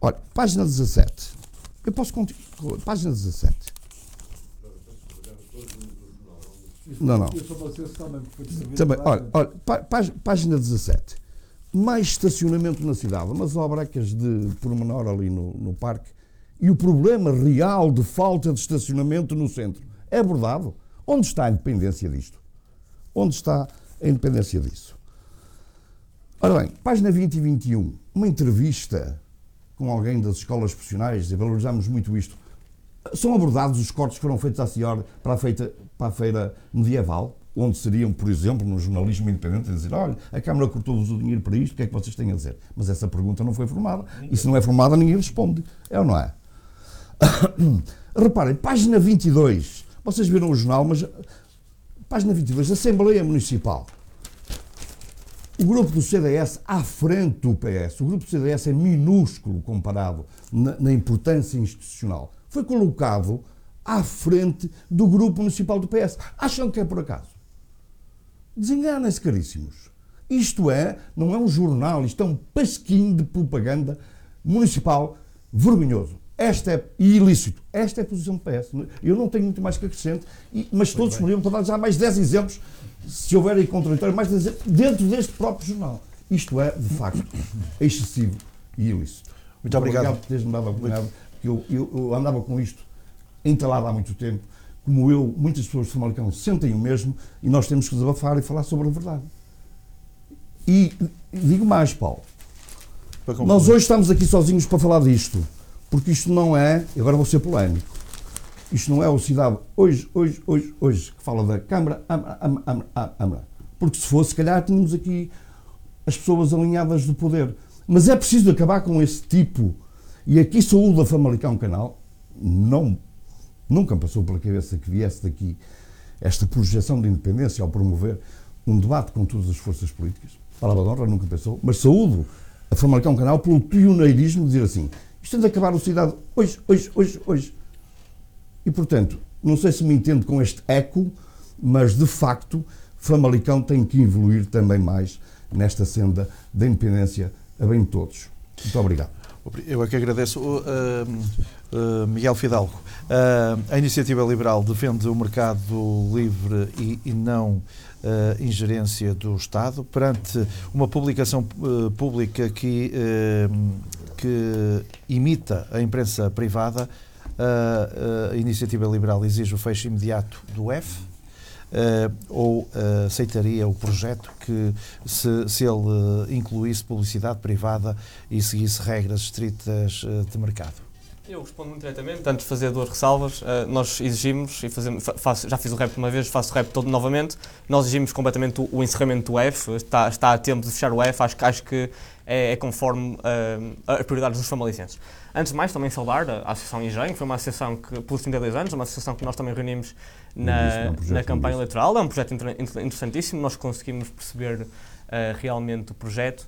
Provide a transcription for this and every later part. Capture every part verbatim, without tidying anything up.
Olha, página dezassete. Eu posso continuar. Página dezassete. Não, não. Também, olha, olha pá, página dezassete. Mais estacionamento na cidade, umas obrecas de pormenor ali no, no parque, e o problema real de falta de estacionamento no centro é abordado. Onde está a independência disto? Onde está a independência disso? Ora bem, página vinte e vinte e um, uma entrevista com alguém das escolas profissionais, e valorizamos muito isto. São abordados os cortes que foram feitos à senhora para a, feita, para a feira medieval, onde seriam, por exemplo, no jornalismo independente, a dizer, olha, a Câmara cortou-vos o dinheiro para isto, o que é que vocês têm a dizer? Mas essa pergunta não foi formada, e se não é formada, ninguém responde. É ou não é? Reparem, página vinte e dois, vocês viram o jornal, mas página vinte e dois, Assembleia Municipal. O grupo do C D S à frente do P S, o grupo do C D S é minúsculo comparado na, na importância institucional, foi colocado à frente do grupo municipal do P S. Acham que é por acaso? Desenganem-se, caríssimos. Isto é, não é um jornal, isto é um pasquinho de propaganda municipal vergonhoso. Esta é ilícito. Esta é a posição do P S. Eu não tenho muito mais que acrescente, mas todos poderiam dar já mais dez exemplos, se houverem contraditórios, mais dez exemplos, dentro deste próprio jornal. Isto é, de facto, excessivo e ilícito. Muito obrigado. Obrigado por teres me dado a oportunidade, porque eu, eu, eu andava com isto entalado há muito tempo. Como eu, muitas pessoas de Famalicão sentem o mesmo, e nós temos que desabafar e falar sobre a verdade. E digo mais, Paulo, nós hoje estamos aqui sozinhos para falar disto, porque isto não é, agora vou ser polémico, isto não é o Cidade hoje, hoje, hoje, hoje, que fala da Câmara, Câmara, porque se fosse, se calhar tínhamos aqui as pessoas alinhadas do poder. Mas é preciso acabar com esse tipo, e aqui saúde a Famalicão Canal, não, nunca passou pela cabeça que viesse daqui esta projeção de independência ao promover um debate com todas as forças políticas. Palavra de honra, nunca pensou, mas saúdo a Famalicão Canal pelo pioneirismo de dizer assim, isto tem de acabar o Cidade hoje, hoje, hoje, hoje. E, portanto, não sei se me entendo com este eco, mas, de facto, Famalicão tem que evoluir também mais nesta senda da independência a bem de todos. Muito obrigado. Eu é que agradeço. Uh, uh, Miguel Fidalgo, uh, a Iniciativa Liberal defende o mercado livre e, e não uh, ingerência do Estado. Perante uma publicação uh, pública que, uh, que imita a imprensa privada, uh, uh, a Iniciativa Liberal exige o fecho imediato do F. Uh, ou uh, aceitaria o projeto que se, se ele uh, incluísse publicidade privada e seguisse regras estritas uh, de mercado? Eu respondo muito diretamente. Antes de fazer duas ressalvas, uh, nós exigimos, e fazemos, faço, já fiz o rap uma vez, faço o rap todo novamente, nós exigimos completamente o, o encerramento do F, está, está a tempo de fechar o F, acho, acho que é, é conforme uh, as prioridades dos famalicenses. Antes de mais, também saudar a Associação Engenho, foi uma associação que, pelos trinta e dois anos, uma associação que nós também reunimos na, um na campanha eleitoral. É um projeto inter, interessantíssimo, nós conseguimos perceber uh, realmente o projeto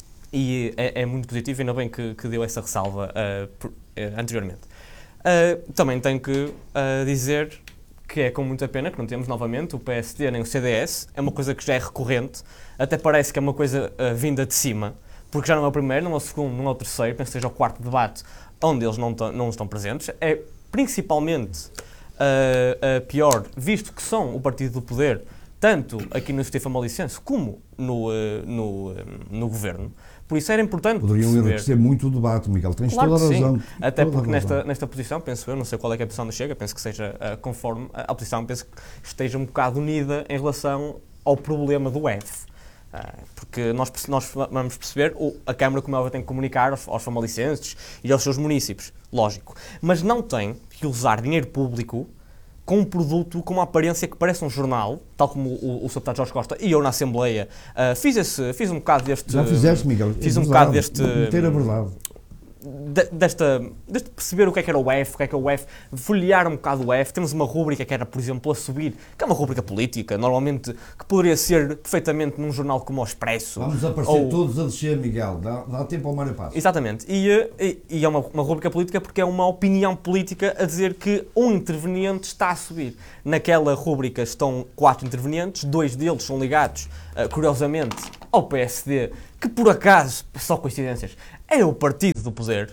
e é, é muito positivo, ainda bem que, que deu essa ressalva uh, por, uh, anteriormente. Uh, também tenho que uh, dizer que é com muita pena que não temos novamente o P S D nem o C D S, é uma coisa que já é recorrente, até parece que é uma coisa uh, vinda de cima, porque já não é o primeiro, não é o segundo, não é o terceiro, penso que seja o quarto debate onde eles não, não estão presentes. É principalmente uh, uh, pior, visto que são o partido do poder, tanto aqui no Executivo Famalicense como no, uh, no, uh, no Governo. Por isso era importante Poderiam perceber... enriquecer muito o debate, Miguel, tens claro toda a sim. razão. Até toda porque razão. Nesta, nesta posição, penso eu, não sei qual é que é a posição do Chega, penso que seja uh, conforme a, a posição, penso que esteja um bocado unida em relação ao problema do F. Porque nós, nós vamos perceber, a Câmara, como ela tem que comunicar aos, aos famalicenses e aos seus municípios, lógico. Mas não tem que usar dinheiro público com um produto com uma aparência que parece um jornal, tal como o, o seu deputado Jorge Costa e eu na Assembleia uh, fiz, esse, fiz um bocado deste... Já fizeste, Miguel. Fiz um bocado deste... Inteira verdade. De, desta, deste perceber o que é que era o F, o que é que é o F, folhear um bocado o F. Temos uma rúbrica que era, por exemplo, a subir, que é uma rúbrica política, normalmente, que poderia ser perfeitamente num jornal como o Expresso. Vamos aparecer ou... todos a descer, Miguel, dá, dá tempo ao Mário Passo. Exatamente, e, e, e é uma, uma rúbrica política porque é uma opinião política a dizer que um interveniente está a subir. Naquela rúbrica estão quatro intervenientes, dois deles são ligados, uh, curiosamente, ao P S D, que por acaso, só coincidências, é o partido do poder,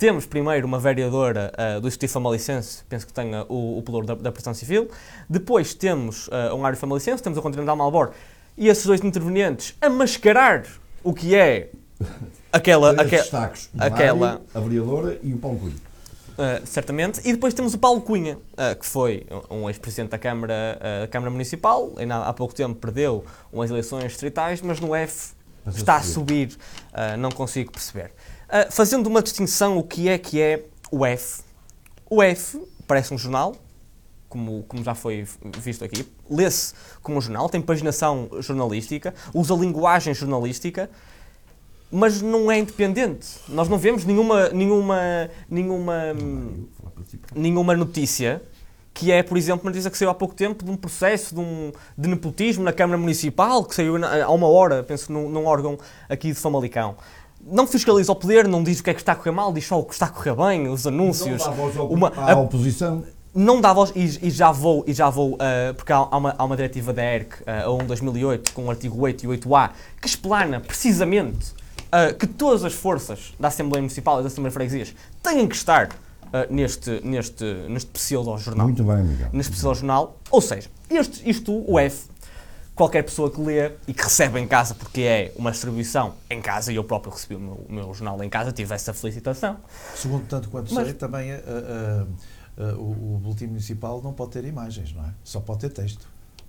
temos primeiro uma vereadora uh, do Executivo Famalicense, penso que tenha o, o pelouro da, da Proteção Civil. Depois temos uh, um área famalicense, temos o Continental Malbor. E esses dois intervenientes a mascarar o que é aquela... Três aque, destaques, aquela Mário, a vereadora e o Paulo Cunha. Uh, certamente. E depois temos o Paulo Cunha, uh, que foi um ex-presidente da Câmara, uh, da Câmara Municipal. Ainda há pouco tempo perdeu umas eleições distritais, mas no F mas está a subir. Uh, não consigo perceber. Uh, fazendo uma distinção, o que é que é o F? O F parece um jornal, como, como já foi visto aqui. Lê-se como um jornal, tem paginação jornalística, usa linguagem jornalística, mas não é independente. Nós não vemos nenhuma, nenhuma, nenhuma, nenhuma notícia que é, por exemplo, uma notícia que saiu há pouco tempo de um processo de, um, de nepotismo na Câmara Municipal, que saiu há uma hora, penso, num, num órgão aqui de Famalicão. Não fiscaliza o poder, não diz o que é que está a correr mal, diz só o que está a correr bem, os anúncios. Não dá voz ao, uma, à a, oposição. Não dá voz, e, e já vou, e já vou uh, porque há, há, uma, há uma diretiva da E R C, uh, a um de dois mil e oito, com o artigo oito e oito A, que explana precisamente uh, que todas as forças da Assembleia Municipal e da Assembleia de Freguesias têm que estar uh, neste, neste, neste pseudo-jornal. Muito bem, Miguel. Neste pseudo-jornal. Ou seja, este, isto, o F, qualquer pessoa que lê e que recebe em casa, porque é uma distribuição em casa, e eu próprio recebi o meu, o meu jornal em casa, tive essa felicitação. Segundo tanto quanto Mas, sei, também uh, uh, uh, o, o boletim municipal não pode ter imagens, não é? Só pode ter texto.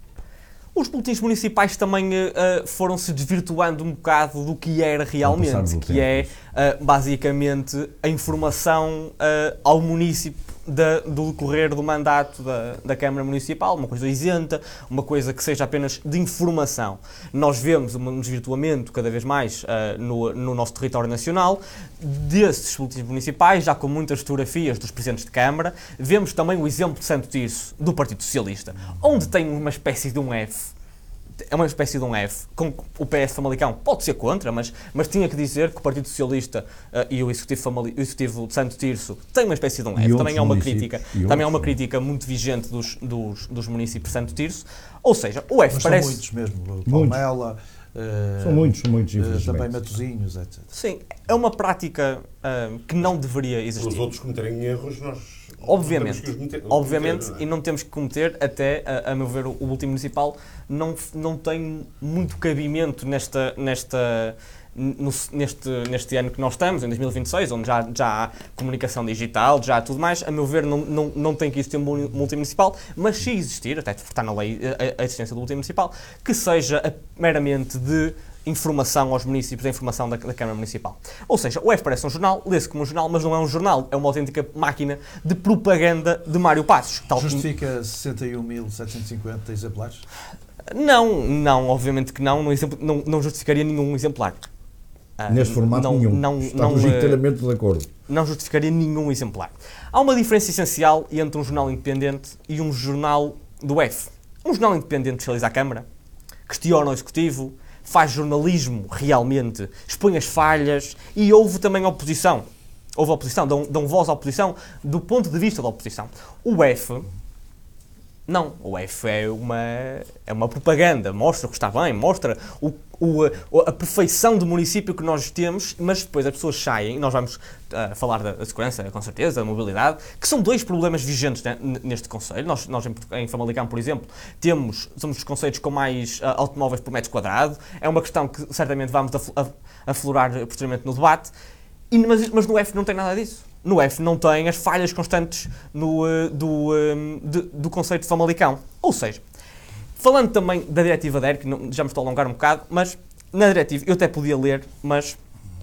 Os boletins municipais também uh, foram-se desvirtuando um bocado do que era realmente, que é uh, basicamente a informação uh, ao município da, do decorrer do mandato da, da Câmara Municipal, uma coisa isenta, uma coisa que seja apenas de informação. Nós vemos um desvirtuamento cada vez mais uh, no, no nosso território nacional desses boletins municipais, já com muitas fotografias dos presidentes de Câmara. Vemos também o exemplo de Santo Tirso, do Partido Socialista, onde tem uma espécie de um F. É uma espécie de um F, com o P S Famalicão pode ser contra, mas, mas tinha que dizer que o Partido Socialista uh, e o Executivo, Famali- o Executivo de Santo Tirso têm uma espécie de um F. Também é uma crítica, também é uma crítica muito vigente dos, dos, dos municípios de Santo Tirso. Ou seja, o F mas parece... são muitos mesmo, Palmela... Uh, são muitos, são muitos, uh, também Matosinhos, etcétera. Sim, é uma prática uh, que não deveria existir. Os outros cometerem erros, nós... Obviamente, cometer, obviamente cometer, e não temos que cometer, até, a, a meu ver, o, o boletim municipal não, não tem muito cabimento nesta, nesta, no, neste, neste ano que nós estamos, em dois mil e vinte e seis, onde já, já há comunicação digital, já há tudo mais. A meu ver, não, não, não tem que existir um boletim municipal, mas se existir, até está na lei a, a existência do boletim municipal, que seja a, meramente de informação aos municípios, a informação da, da Câmara Municipal. Ou seja, o F parece um jornal, lê-se como um jornal, mas não é um jornal, é uma autêntica máquina de propaganda de Mário Passos. Tal Justifica que... sessenta e um mil setecentos e cinquenta exemplares? Não, não, obviamente que não, não, não, não justificaria nenhum exemplar. Neste formato não, nenhum, não, estamos não, inteiramente de acordo. Não justificaria nenhum exemplar. Há uma diferença essencial entre um jornal independente e um jornal do F. Um jornal independente fiscaliza a Câmara, questiona o Executivo, faz jornalismo realmente, expõe as falhas e houve também oposição. Houve oposição, dão, dão voz à oposição do ponto de vista da oposição. O F, não, o F é uma, é uma propaganda, mostra que está bem, mostra o, o, a perfeição do município que nós temos, mas depois as pessoas saem, nós vamos uh, falar da, da segurança, com certeza, da mobilidade, que são dois problemas vigentes, né, neste concelho. Nós, nós em, em Famalicão, por exemplo, temos, somos os concelhos com mais uh, automóveis por metro quadrado, é uma questão que certamente vamos aflorar posteriormente no debate, e, mas, mas no F não tem nada disso. No F não tem as falhas constantes no, uh, do, uh, de, do conceito de Famalicão. Ou seja, falando também da diretiva da E R C, não, já me estou a alongar um bocado, mas na diretiva, eu até podia ler, mas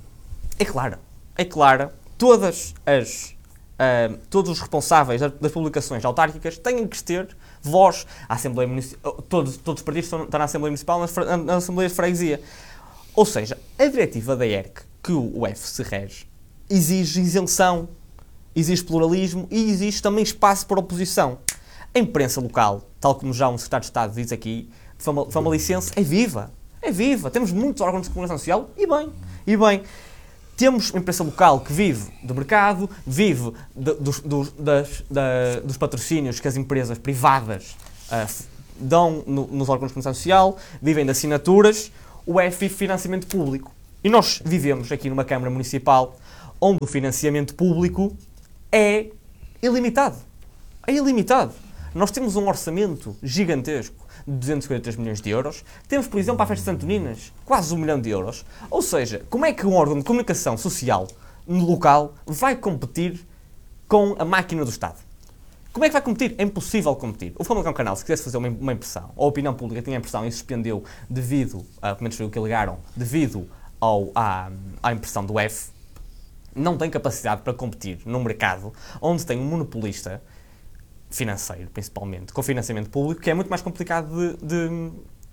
é clara, é clara, todas as, uh, todos os responsáveis das publicações autárquicas têm que ter voz à Assembleia Municipal, todos, todos os partidos estão, estão na Assembleia Municipal, na, na Assembleia de Freguesia. Ou seja, a diretiva da E R C, que o F se rege, exige isenção, exige pluralismo e exige também espaço para oposição. A imprensa local, tal como já um secretário de Estado diz aqui, famalicense, é viva. É viva. Temos muitos órgãos de comunicação social e bem. E bem. Temos uma imprensa local que vive do mercado, vive de, dos, dos, das, da, dos patrocínios que as empresas privadas uh, dão no, nos órgãos de comunicação social, vivem de assinaturas, o F vive financiamento público. E nós vivemos aqui numa Câmara Municipal onde o financiamento público é ilimitado. É ilimitado. Nós temos um orçamento gigantesco de duzentos e quarenta e três milhões de euros. Temos, por exemplo, para a Festa de Antoninas, quase um milhão de euros. Ou seja, como é que um órgão de comunicação social no local vai competir com a máquina do Estado? Como é que vai competir? É impossível competir. O Famalicão Canal, se quisesse fazer uma, uma impressão, a opinião pública tinha a impressão e suspendeu devido, a, pelo menos foi o que alegaram, devido ao, à, à impressão do F, não tem capacidade para competir num mercado onde tem um monopolista financeiro, principalmente, com financiamento público, que é muito mais complicado de, de,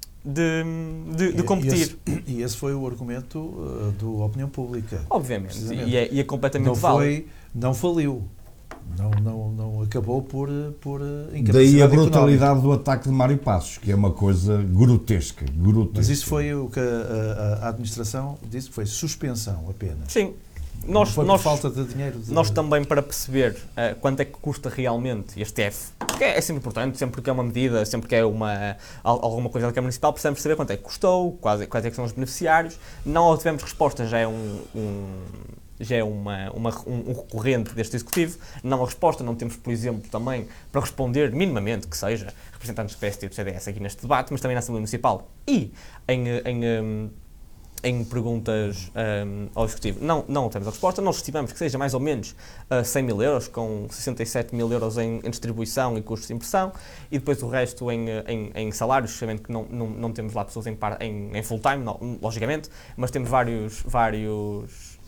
de, de, de competir. E esse, e esse foi o argumento uh, do Opinião Pública. Obviamente, e é, e é completamente não válido. Foi, não faliu. Não, não, não acabou por, por incapacidade. Daí a brutalidade económica do ataque de Mário Passos, que é uma coisa grotesca. grotesca. Mas isso foi o que a, a, a administração disse, que foi suspensão apenas. Sim. Nós, não foi nós, por falta de dinheiro. De... Nós também, para perceber uh, quanto é que custa realmente este F, que é, é sempre importante, sempre que é uma medida, sempre que é uma, alguma coisa da Câmara Municipal, precisamos perceber quanto é que custou, quais, quais é que são os beneficiários. Não obtivemos resposta, já é um... um já é uma, uma, um, um recorrente deste Executivo. Não a resposta, não temos, por exemplo, também para responder minimamente, que seja, representantes do P S T e do C D S aqui neste debate, mas também na Assembleia Municipal e em, em, em, em perguntas um, ao Executivo. Não, não temos a resposta. Nós estimamos que seja mais ou menos uh, cem mil euros, com sessenta e sete mil euros em, em distribuição e custos de impressão, e depois o resto em, em, em salários, sabendo que não, não, não temos lá pessoas em, par, em, em full-time, logicamente, mas temos vários... vários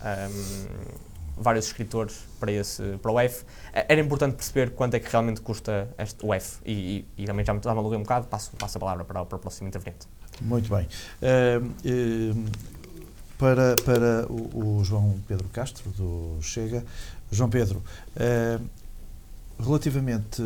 Um, vários escritores para, esse, para o F. Era importante perceber quanto é que realmente custa este, o F e, e, e também já me, já me aluguei um bocado, passo, passo a palavra para, para o próximo interveniente. Muito bem. Uh, uh, para para o, o João Pedro Castro, do Chega. João Pedro, uh, relativamente uh,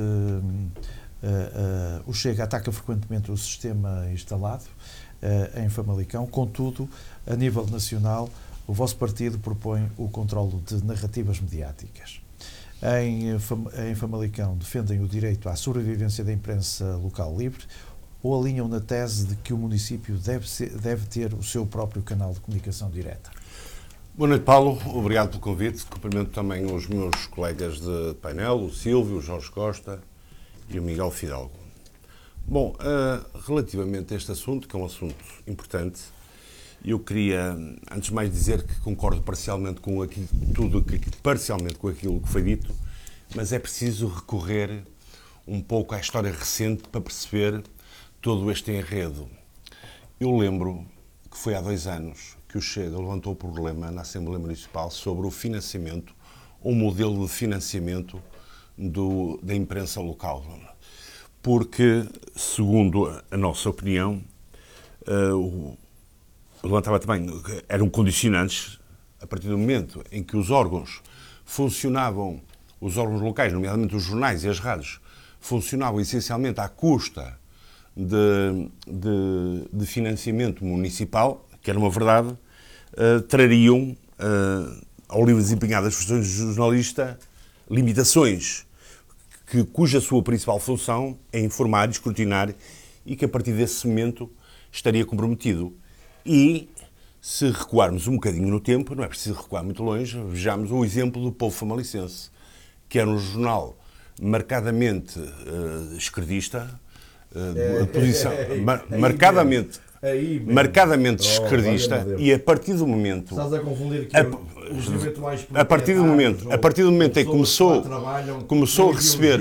uh, uh, o Chega ataca frequentemente o sistema instalado uh, em Famalicão, contudo, a nível nacional, o vosso partido propõe o controlo de narrativas mediáticas. Em, em Famalicão defendem o direito à sobrevivência da imprensa local livre ou alinham na tese de que o município deve, ser, deve ter o seu próprio canal de comunicação direta? Boa noite, Paulo. Obrigado pelo convite. Cumprimento também os meus colegas de painel, o Silvio, o Jorge Costa e o Miguel Fidalgo. Bom, uh, relativamente a este assunto, que é um assunto importante, eu queria, antes de mais, dizer que concordo parcialmente com aquilo, tudo, parcialmente com aquilo que foi dito, mas é preciso recorrer um pouco à história recente para perceber todo este enredo. Eu lembro que foi há dois anos que o Chega levantou o problema na Assembleia Municipal sobre o financiamento, o modelo de financiamento do, da imprensa local. Porque, segundo a nossa opinião, uh, o levantava também, eram condicionantes a partir do momento em que os órgãos funcionavam, os órgãos locais, nomeadamente os jornais e as rádios, funcionavam essencialmente à custa de, de, de financiamento municipal, que era uma verdade, uh, trariam uh, ao livre desempenhar das funções de jornalista limitações, que, cuja sua principal função é informar e escrutinar e que a partir desse momento estaria comprometido. E, se recuarmos um bocadinho no tempo, não é preciso recuar muito longe, vejamos o exemplo do Povo Famalicense, que era um jornal marcadamente uh, esquerdista, uh, é, posição, é, é, mar, é, marcadamente, é, marcadamente oh, esquerdista, e a partir do momento... Estás a confundir aqui a, os eventuais... A partir do momento, a partir do momento em que começou, começou a receber...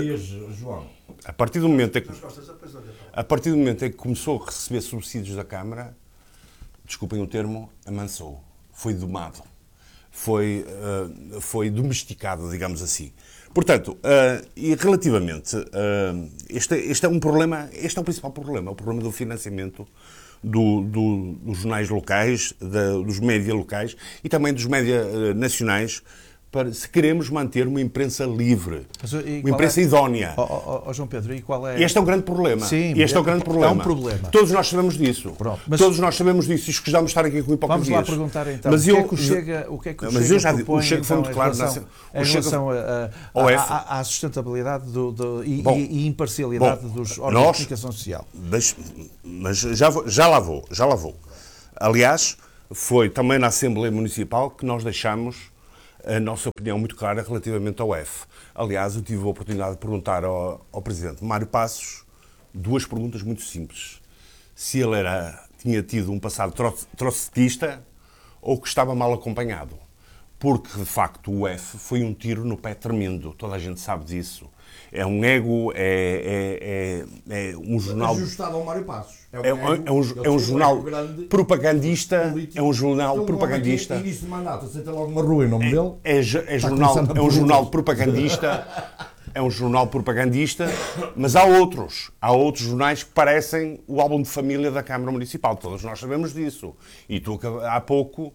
A partir do momento em que, a partir do momento em que começou a receber subsídios da Câmara, desculpem o termo, amansou, foi domado, foi, uh, foi domesticado, digamos assim. Portanto, uh, e relativamente, uh, este, este é um problema, este é o principal problema, o problema do financiamento do, do, dos jornais locais, da, dos média locais e também dos média uh, nacionais, para, se queremos manter uma imprensa livre, Mas, uma imprensa é? idónea. Oh, oh, oh, João Pedro, e qual é... Este é o grande problema. Sim, este é, é o grande problema. É um problema. Todos nós sabemos disso. Pronto, mas... Todos nós sabemos disso. E escusamos estar aqui com hipocrisias. Vamos lá perguntar então. Mas o, eu, que é que o Chega, o que é que o mas Chega eu já propõe, o Chega foi então, muito claro em relação, na, em relação a, a, a, à sustentabilidade do, do, e, bom, e imparcialidade bom, dos órgãos nós, de comunicação social. Deixe, mas já, vou, já lá vou, já lá vou. Aliás, foi também na Assembleia Municipal que nós deixámos a nossa opinião muito clara relativamente ao F. Aliás, eu tive a oportunidade de perguntar ao, ao Presidente Mário Passos duas perguntas muito simples. Se ele era, tinha tido um passado trotskista ou que estava mal acompanhado. Porque, de facto, o F foi um tiro no pé tremendo. Toda a gente sabe disso. É um ego, é, é, é, é um jornal... Ajustado ao Mário Passos. É um, é um, é um, é um jornal propagandista, é um jornal então, propagandista. Início de mandato, aceita logo uma rua em nome dele. É, é, é, jornal, é um jornal propagandista, é um jornal propagandista, mas há outros. Há outros jornais que parecem o álbum de família da Câmara Municipal. Todos nós sabemos disso. E tu, há pouco...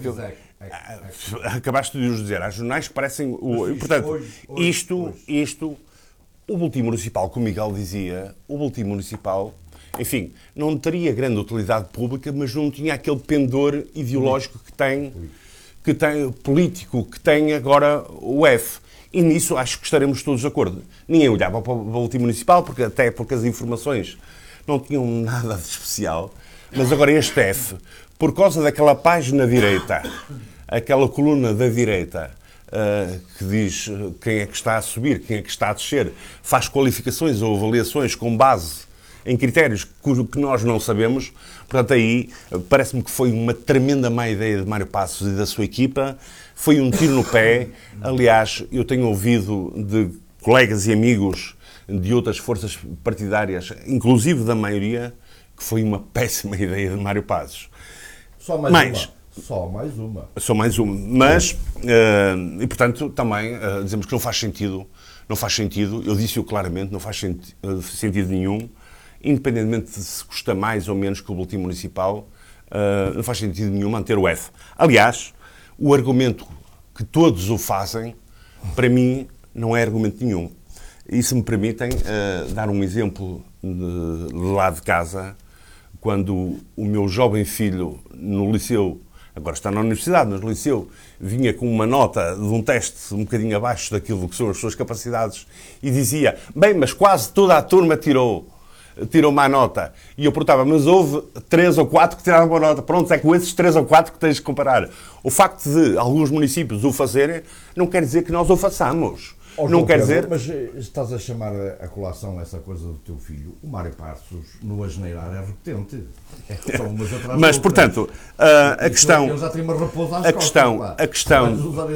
Acabaste de os dizer, há jornais que parecem... O, isto, portanto, hoje, hoje, isto, hoje. isto, o boletim municipal, como o Miguel dizia, o boletim municipal, enfim, não teria grande utilidade pública, mas não tinha aquele pendor ideológico que tem, que tem político, que tem agora o F. E nisso acho que estaremos todos de acordo. Ninguém olhava para o boletim municipal, porque, até porque as informações não tinham nada de especial, mas agora este F, por causa daquela página direita, aquela coluna da direita, uh, que diz quem é que está a subir, quem é que está a descer, faz qualificações ou avaliações com base em critérios que nós não sabemos. Portanto, aí parece-me que foi uma tremenda má ideia de Mário Passos e da sua equipa. Foi um tiro no pé. Aliás, eu tenho ouvido de colegas e amigos de outras forças partidárias, inclusive da maioria, que foi uma péssima ideia de Mário Passos. Só mais Mas, uma. Só mais uma. Só mais uma. Mas, uh, e portanto, também uh, dizemos que não faz sentido, não faz sentido, eu disse-o claramente, não faz senti uh, sentido nenhum, independentemente de se custa mais ou menos que o boletim municipal, uh, não faz sentido nenhum manter o F. Aliás, o argumento que todos o fazem, para mim, não é argumento nenhum. E se me permitem uh, dar um exemplo de, de lá de casa, quando o meu jovem filho no liceu, agora está na universidade, mas no liceu, vinha com uma nota de um teste um bocadinho abaixo daquilo que são as suas capacidades e dizia, bem, mas quase toda a turma tirou, tirou má nota. E eu perguntava, mas houve três ou quatro que tiraram boa nota. Pronto, é com esses três ou quatro que tens de comparar. O facto de alguns municípios o fazerem não quer dizer que nós o façamos. Oh, não quer Pedro, dizer... Mas estás a chamar a, a colação essa coisa do teu filho. O Mário Passos, no asneirar, é repetente. É, são umas atrás mas, outras. portanto, uh, a questão... Ele já tem uma raposa às a costas, questão, pá. a questão...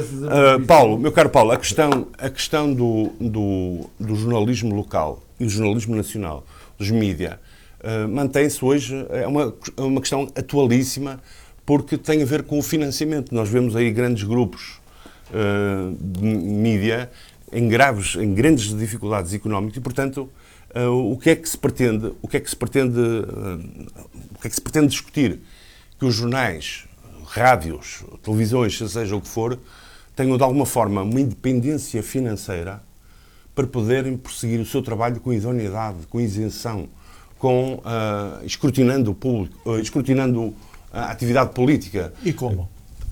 Uh, Paulo, meu caro Paulo, a questão, a questão do, do, do jornalismo local e do jornalismo nacional, dos mídia, uh, mantém-se hoje, é uma, uma questão atualíssima, porque tem a ver com o financiamento. Nós vemos aí grandes grupos uh, de mídia em graves, em grandes dificuldades económicas e, portanto, uh, o que é que se pretende, o que é que se pretende, uh, o que é que se pretende discutir? Que os jornais, rádios, televisões, seja o que for, tenham de alguma forma uma independência financeira para poderem prosseguir o seu trabalho com idoneidade, com isenção, com uh, escrutinando o público, uh, escrutinando a atividade política. E como?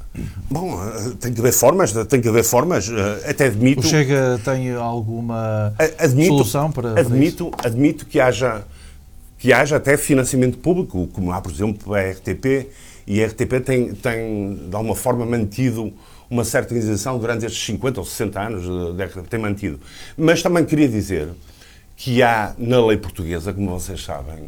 Bom, tem que haver formas, tem que haver formas, até admito... O Chega tem alguma admito, solução para, admito, para isso? Admito que haja, que haja até financiamento público, como há, por exemplo, a R T P, e a R T P tem, tem de alguma forma, mantido uma certa isenção durante estes cinquenta ou sessenta anos, da R T P tem mantido. Mas também queria dizer que há, na lei portuguesa, como vocês sabem,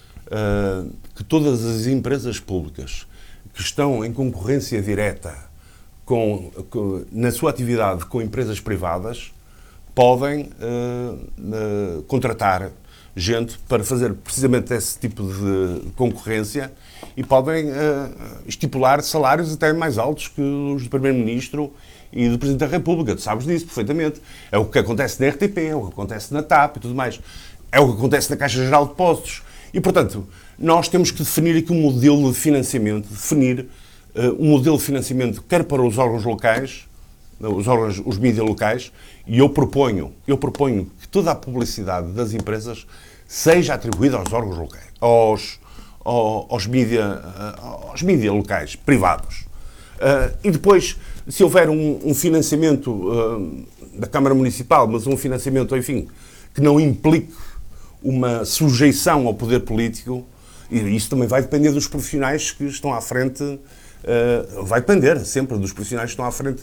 que todas as empresas públicas que estão em concorrência direta com, com, na sua atividade com empresas privadas, podem uh, uh, contratar gente para fazer precisamente esse tipo de concorrência e podem uh, estipular salários até mais altos que os do Primeiro-Ministro e do Presidente da República. Tu sabes disso perfeitamente. É o que acontece na R T P, é o que acontece na T A P e tudo mais. É o que acontece na Caixa Geral de Depósitos. E, portanto, nós temos que definir aqui um modelo de financiamento, definir uh, um modelo de financiamento quer para os órgãos locais, os órgãos, os mídias locais, e eu proponho, eu proponho que toda a publicidade das empresas seja atribuída aos órgãos locais, aos, aos, aos mídias aos mídia locais, privados. Uh, e depois, se houver um, um financiamento uh, da Câmara Municipal, mas um financiamento, enfim, que não implique uma sujeição ao poder político, e isso também vai depender dos profissionais que estão à frente, uh, vai depender sempre dos profissionais que estão à frente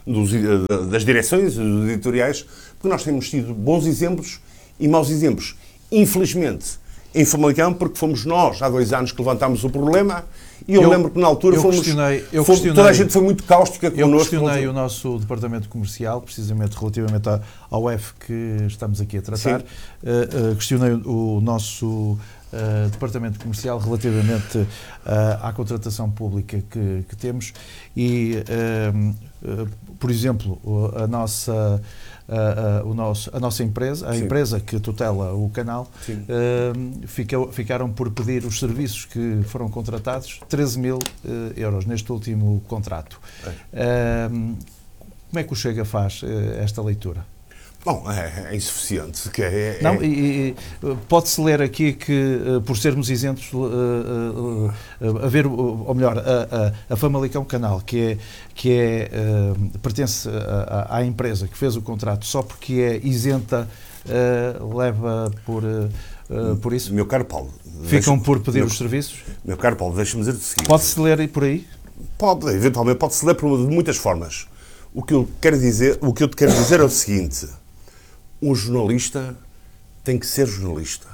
dos, das direções, dos editoriais, porque nós temos tido bons exemplos e maus exemplos. Infelizmente, em Famalicão, porque fomos nós, há dois anos, que levantámos o problema, e eu, eu lembro que na altura eu fomos, questionei, eu fomos questionei, toda a gente foi muito cáustica connosco. Eu questionei o nosso departamento comercial, precisamente relativamente ao F que estamos aqui a tratar, uh, uh, questionei o nosso uh, departamento comercial relativamente uh, à contratação pública que, que temos e, uh, uh, por exemplo, a nossa... Uh, uh, o nosso, a nossa empresa, a Sim. empresa que tutela o canal, uh, fica, ficaram por pedir os serviços que foram contratados, treze mil uh, euros neste último contrato. É. Uh, como é que o Chega faz uh, esta leitura? Bom, é, é insuficiente. Que é, é... Não, e, e pode-se ler aqui que, uh, por sermos isentos, uh, uh, uh, a ver, ou melhor, a, a, a Famalicão Canal, que, é, que é, uh, pertence à, à empresa que fez o contrato só porque é isenta, uh, leva por, uh, uh, por isso? Meu caro Paulo... Ficam por pedir meu, os serviços? Meu caro Paulo, deixa-me dizer o seguinte... Pode-se ler por aí? Pode, eventualmente, pode-se ler por, de muitas formas. O que eu quero dizer, o que eu te quero dizer é o seguinte... Um jornalista tem que ser jornalista.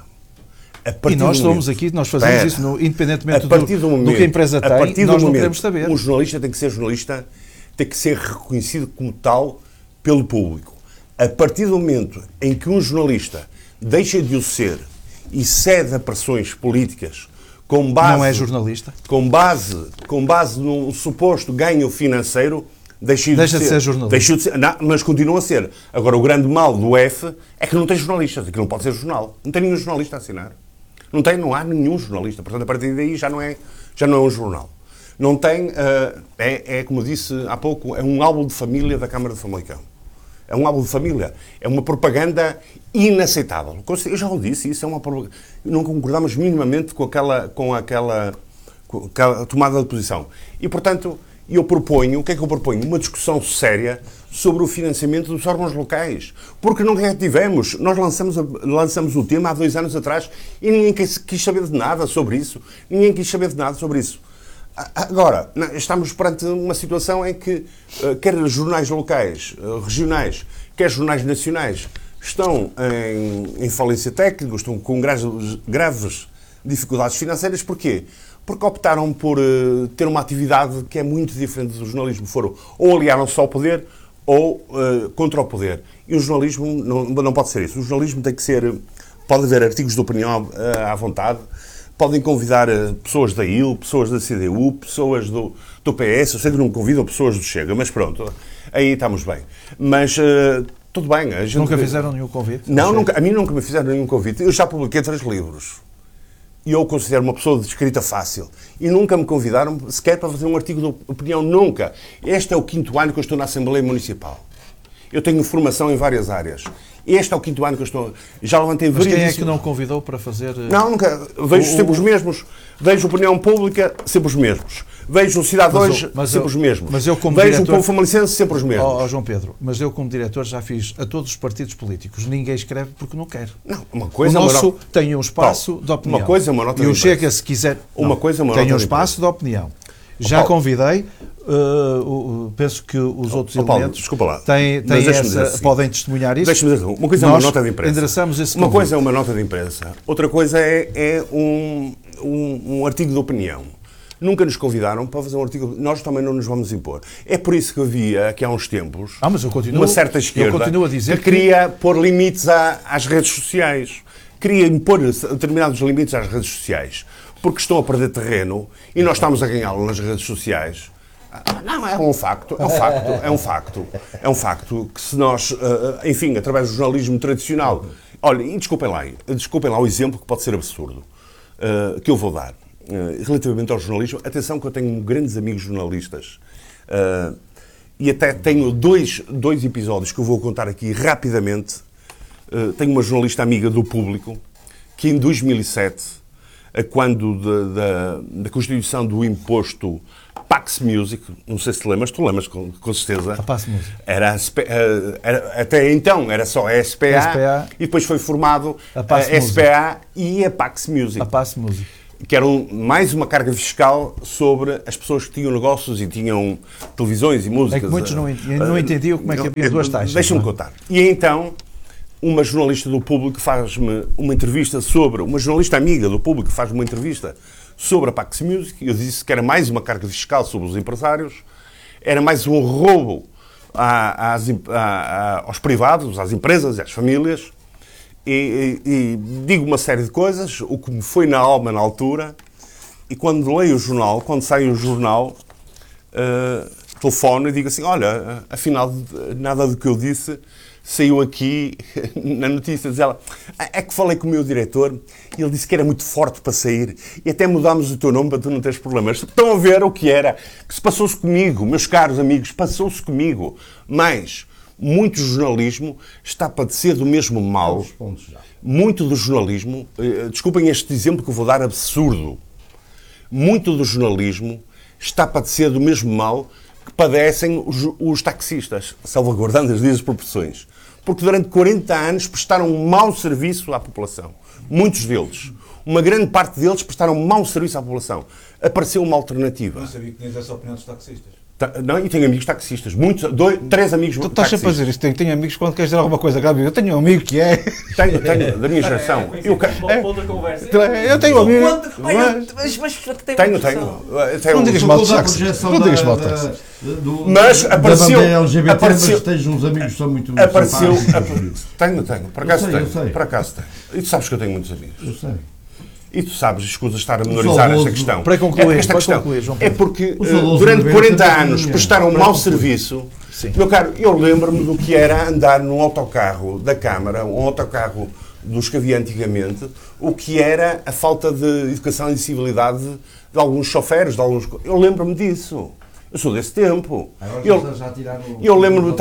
E nós somos aqui, nós fazemos Pera, isso no, independentemente a partir do, momento, do que a empresa tem, a partir nós do não momento, queremos saber. Um jornalista tem que ser jornalista, tem que ser reconhecido como tal pelo público. A partir do momento em que um jornalista deixa de o ser e cede a pressões políticas com base... Não é jornalista? Com base, com base num suposto ganho financeiro... Deixa de, Deixa ser, de ser jornalista. Deixa de ser, não, mas continua a ser. Agora, o grande mal do F é que não tem jornalistas. Aquilo não pode ser jornal. Não tem nenhum jornalista a assinar. Não, tem, não há nenhum jornalista. Portanto, a partir daí já não é, já não é um jornal. Não tem... Uh, é, é, como eu disse há pouco, é um álbum de família da Câmara de Famalicão. É um álbum de família. É uma propaganda inaceitável. Eu já o disse, isso é uma propaganda... Não concordamos minimamente com aquela, com aquela, com aquela tomada de posição. E, portanto... E eu proponho, o que é que eu proponho? Uma discussão séria sobre o financiamento dos órgãos locais. Porque não é que tivemos. Nós lançamos, lançamos o tema há dois anos atrás e ninguém quis, quis saber de nada sobre isso. Ninguém quis saber de nada sobre isso. Agora, estamos perante uma situação em que quer jornais locais, regionais, quer jornais nacionais, estão em, em falência técnica, estão com graves, graves dificuldades financeiras. Porquê? Porque optaram por uh, ter uma atividade que é muito diferente do jornalismo. Foram ou aliaram-se ao poder ou uh, contra o poder. E o jornalismo não, não pode ser isso. O jornalismo tem que ser... Pode haver artigos de opinião uh, à vontade, podem convidar uh, pessoas da I L, pessoas da C D U, pessoas do, do P S. Eu sei que não convidam pessoas do Chega, mas pronto, aí estamos bem. Mas... Uh, tudo bem. A gente... Nunca fizeram nenhum convite? Não, nunca, a mim nunca me fizeram nenhum convite. Eu já publiquei três livros. E eu considero uma pessoa de escrita fácil. E nunca me convidaram sequer para fazer um artigo de opinião. Nunca. Este é o quinto ano que eu estou na Assembleia Municipal. Eu tenho formação em várias áreas. Este é o quinto ano que eu estou... Já levantei... Mas quem é que não convidou para fazer... Não, nunca. Vejo o, sempre os mesmos. Vejo opinião pública, sempre os mesmos. Vejo Cidade hoje, sempre eu, os mesmos. Mas eu, como Vejo diretor, o povo famalicense, sempre os mesmos. Oh, oh, João Pedro, mas eu como diretor já fiz a todos os partidos políticos. Ninguém escreve porque não quer. Não, uma coisa... O nosso é uma nota... tem um espaço Paulo, de opinião. Uma coisa é uma nota e de o Chega, se quiser... Uma não, coisa é uma tem nota um de espaço de opinião. Já oh, convidei, uh, uh, penso que os outros oh, Paulo, elementos desculpa lá, têm, têm essa, podem testemunhar isso. Deixa-me dizer, uma coisa é uma nota de imprensa. Endereçamos esse uma convite. coisa é uma nota de imprensa, outra coisa é, é um, um, um artigo de opinião. Nunca nos convidaram para fazer um artigo. Nós também não nos vamos impor. É por isso que havia, aqui há uns tempos, ah, mas eu continuo, uma certa esquerda eu continuo a dizer que queria que... pôr limites à, às redes sociais. Queria impor determinados limites às redes sociais. Porque estão a perder terreno e nós estamos a ganhá-lo nas redes sociais. Não, é um facto, é um facto, é um facto. É um facto que se nós, enfim, através do jornalismo tradicional... Olha, e desculpem lá, desculpem lá o exemplo que pode ser absurdo, que eu vou dar. Relativamente ao jornalismo, atenção que eu tenho grandes amigos jornalistas uh, e até tenho dois, dois episódios que eu vou contar aqui rapidamente. Uh, tenho uma jornalista amiga do Público que em dois mil e sete, quando da, da, da constituição do imposto Pax Music, não sei se te lembras, tu lembras com, com certeza. A Pax Music. Era, a, era, até então era só a S P A, S P A e depois foi formado a, a S P A e a Pax Music. A Pax Music. que era um, mais uma carga fiscal sobre as pessoas que tinham negócios e tinham televisões e músicas. É que muitos não, não entendiam como é que havia duas taxas. Deixa-me não é? contar. E então, uma jornalista do Público faz-me uma entrevista sobre, uma jornalista amiga do Público faz-me uma entrevista sobre a Pax Music. Eu disse que era mais uma carga fiscal sobre os empresários, era mais um roubo às, à, aos privados, às empresas e às famílias. E, e, e digo uma série de coisas, o que me foi na alma na altura, e quando leio o jornal, quando sai o jornal, uh, telefono e digo assim, olha, afinal, nada do que eu disse saiu aqui na notícia. Diz ela, é que falei com o meu diretor e ele disse que era muito forte para sair e até mudámos o teu nome para tu não teres problemas. Estão a ver o que era, que se passou-se comigo, meus caros amigos, passou-se comigo, mas... muito jornalismo está a padecer do mesmo mal. Muito do jornalismo, desculpem este exemplo que eu vou dar absurdo, muito do jornalismo está a padecer do mesmo mal que padecem os, os taxistas, salvaguardando as devidas proporções. Porque durante quarenta anos prestaram um mau serviço à população. Muitos deles. Uma grande parte deles prestaram um mau serviço à população. Apareceu uma alternativa. Não sabia que tinhas essa opinião dos taxistas. Não, e tenho amigos taxistas, muitos, dois, três amigos Tu estás sempre a dizer isto, tenho, tenho amigos quando queres dizer alguma coisa grave. Eu tenho um amigo que é. Tenho, tenho, da minha geração. É, eu, é, eu tenho um amigo. Mas, mas, tenho, tenho. tenho. Não digas mal de Jackson. Não digas mal de Jackson. Mas apareceu. Da L G B T, apareceu, mas tens uns amigos que são muito. Apareceu. Tenho, tenho. Por acaso tenho. Por acaso tenho. E tu sabes que eu tenho muitos amigos. Eu sei. E tu sabes, escusa estar a menorizar esta questão. Para concluir, esta para questão concluir, João é Pedro. porque uh, durante quarenta anos prestaram um mau serviço. Sim. Meu caro, eu lembro-me do que era andar num autocarro da Câmara, um autocarro dos que havia antigamente, o que era a falta de educação e de civilidade de alguns choferes, de alguns... Eu lembro-me disso. Eu sou desse tempo. Eu, já tiraram eu lembro-me...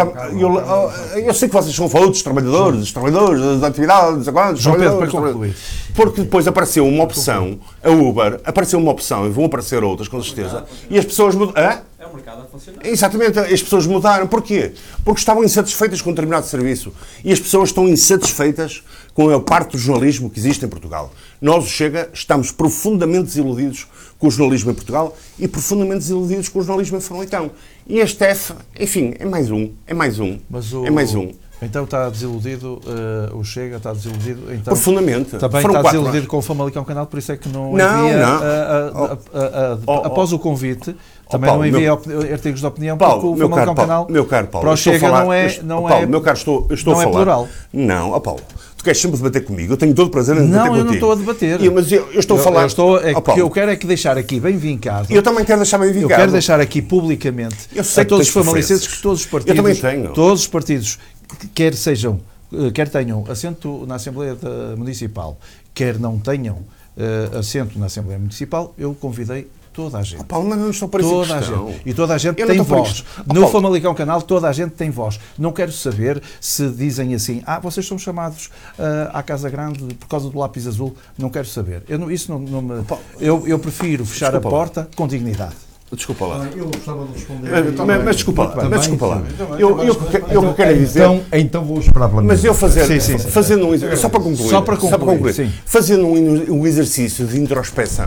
Eu, eu sei que vocês são outros trabalhadores, dos trabalhadores, das atividades, quantos, João Pedro, para trabalhadores, concluir. Porque depois apareceu uma opção, a Uber, apareceu uma opção, e vão aparecer outras, com certeza, e as pessoas mudaram. É o mercado a funcionar. Exatamente, as pessoas mudaram. Porquê? Porque estavam insatisfeitas com um determinado serviço. E as pessoas estão insatisfeitas com a parte do jornalismo que existe em Portugal. Nós, o Chega, estamos profundamente desiludidos com o jornalismo em Portugal e profundamente desiludidos com o jornalismo em Famalicão. E este F, enfim, é mais um, é mais um, Mas o, é mais um. Então está desiludido, uh, o Chega está desiludido. Então, profundamente. Também Foram está desiludido anos. com o Famalicão Canal, por isso é que não, não envia, não. A, a, a, a, a, oh, após oh, o convite, oh, também Paulo, não envia meu, artigos de opinião, Paulo, porque o meu Famalicão caro, Canal, Paulo, meu caro Paulo, para o Chega falar, não é, estou, não oh, Paulo, é, meu caro, estou, eu estou não a falar. É plural. Não, oh, Paulo, tu queres sempre debater comigo, eu tenho todo o prazer em debater não, contigo. Não, eu não estou a debater. E, mas eu, eu estou eu, a falar... Eu, estou, é, oh, que eu quero é que deixar aqui bem vincado. Eu também quero deixar bem vincado. Eu quero deixar aqui publicamente eu sei a todos os que famalicenses que todos os partidos... Eu também tenho. Todos os partidos, quer sejam... quer tenham assento na Assembleia Municipal, quer não tenham uh, assento na Assembleia Municipal, eu convidei toda a gente. Oh, Paulo, mas não estou para toda a questão. gente. E toda a gente eu tem voz. Oh, no Paulo. Famalicão Canal, toda a gente tem voz. Não quero saber se dizem assim, ah, vocês são chamados uh, à Casa Grande por causa do lápis azul. Não quero saber. Eu não, isso não, não me... Oh, eu, eu prefiro fechar Desculpa a porta lá. Com dignidade. Desculpa lá. Eu gostava de responder. Mas, mas, mas desculpa lá. Também, mas desculpa lá. Então, Eu, eu, eu, eu então, quero dizer. Então, então vou esperar pela Mas eu fazer, sim, sim, sim. fazendo um só para concluir, só para concluir, só para concluir sim. fazendo um, um exercício de introspeção,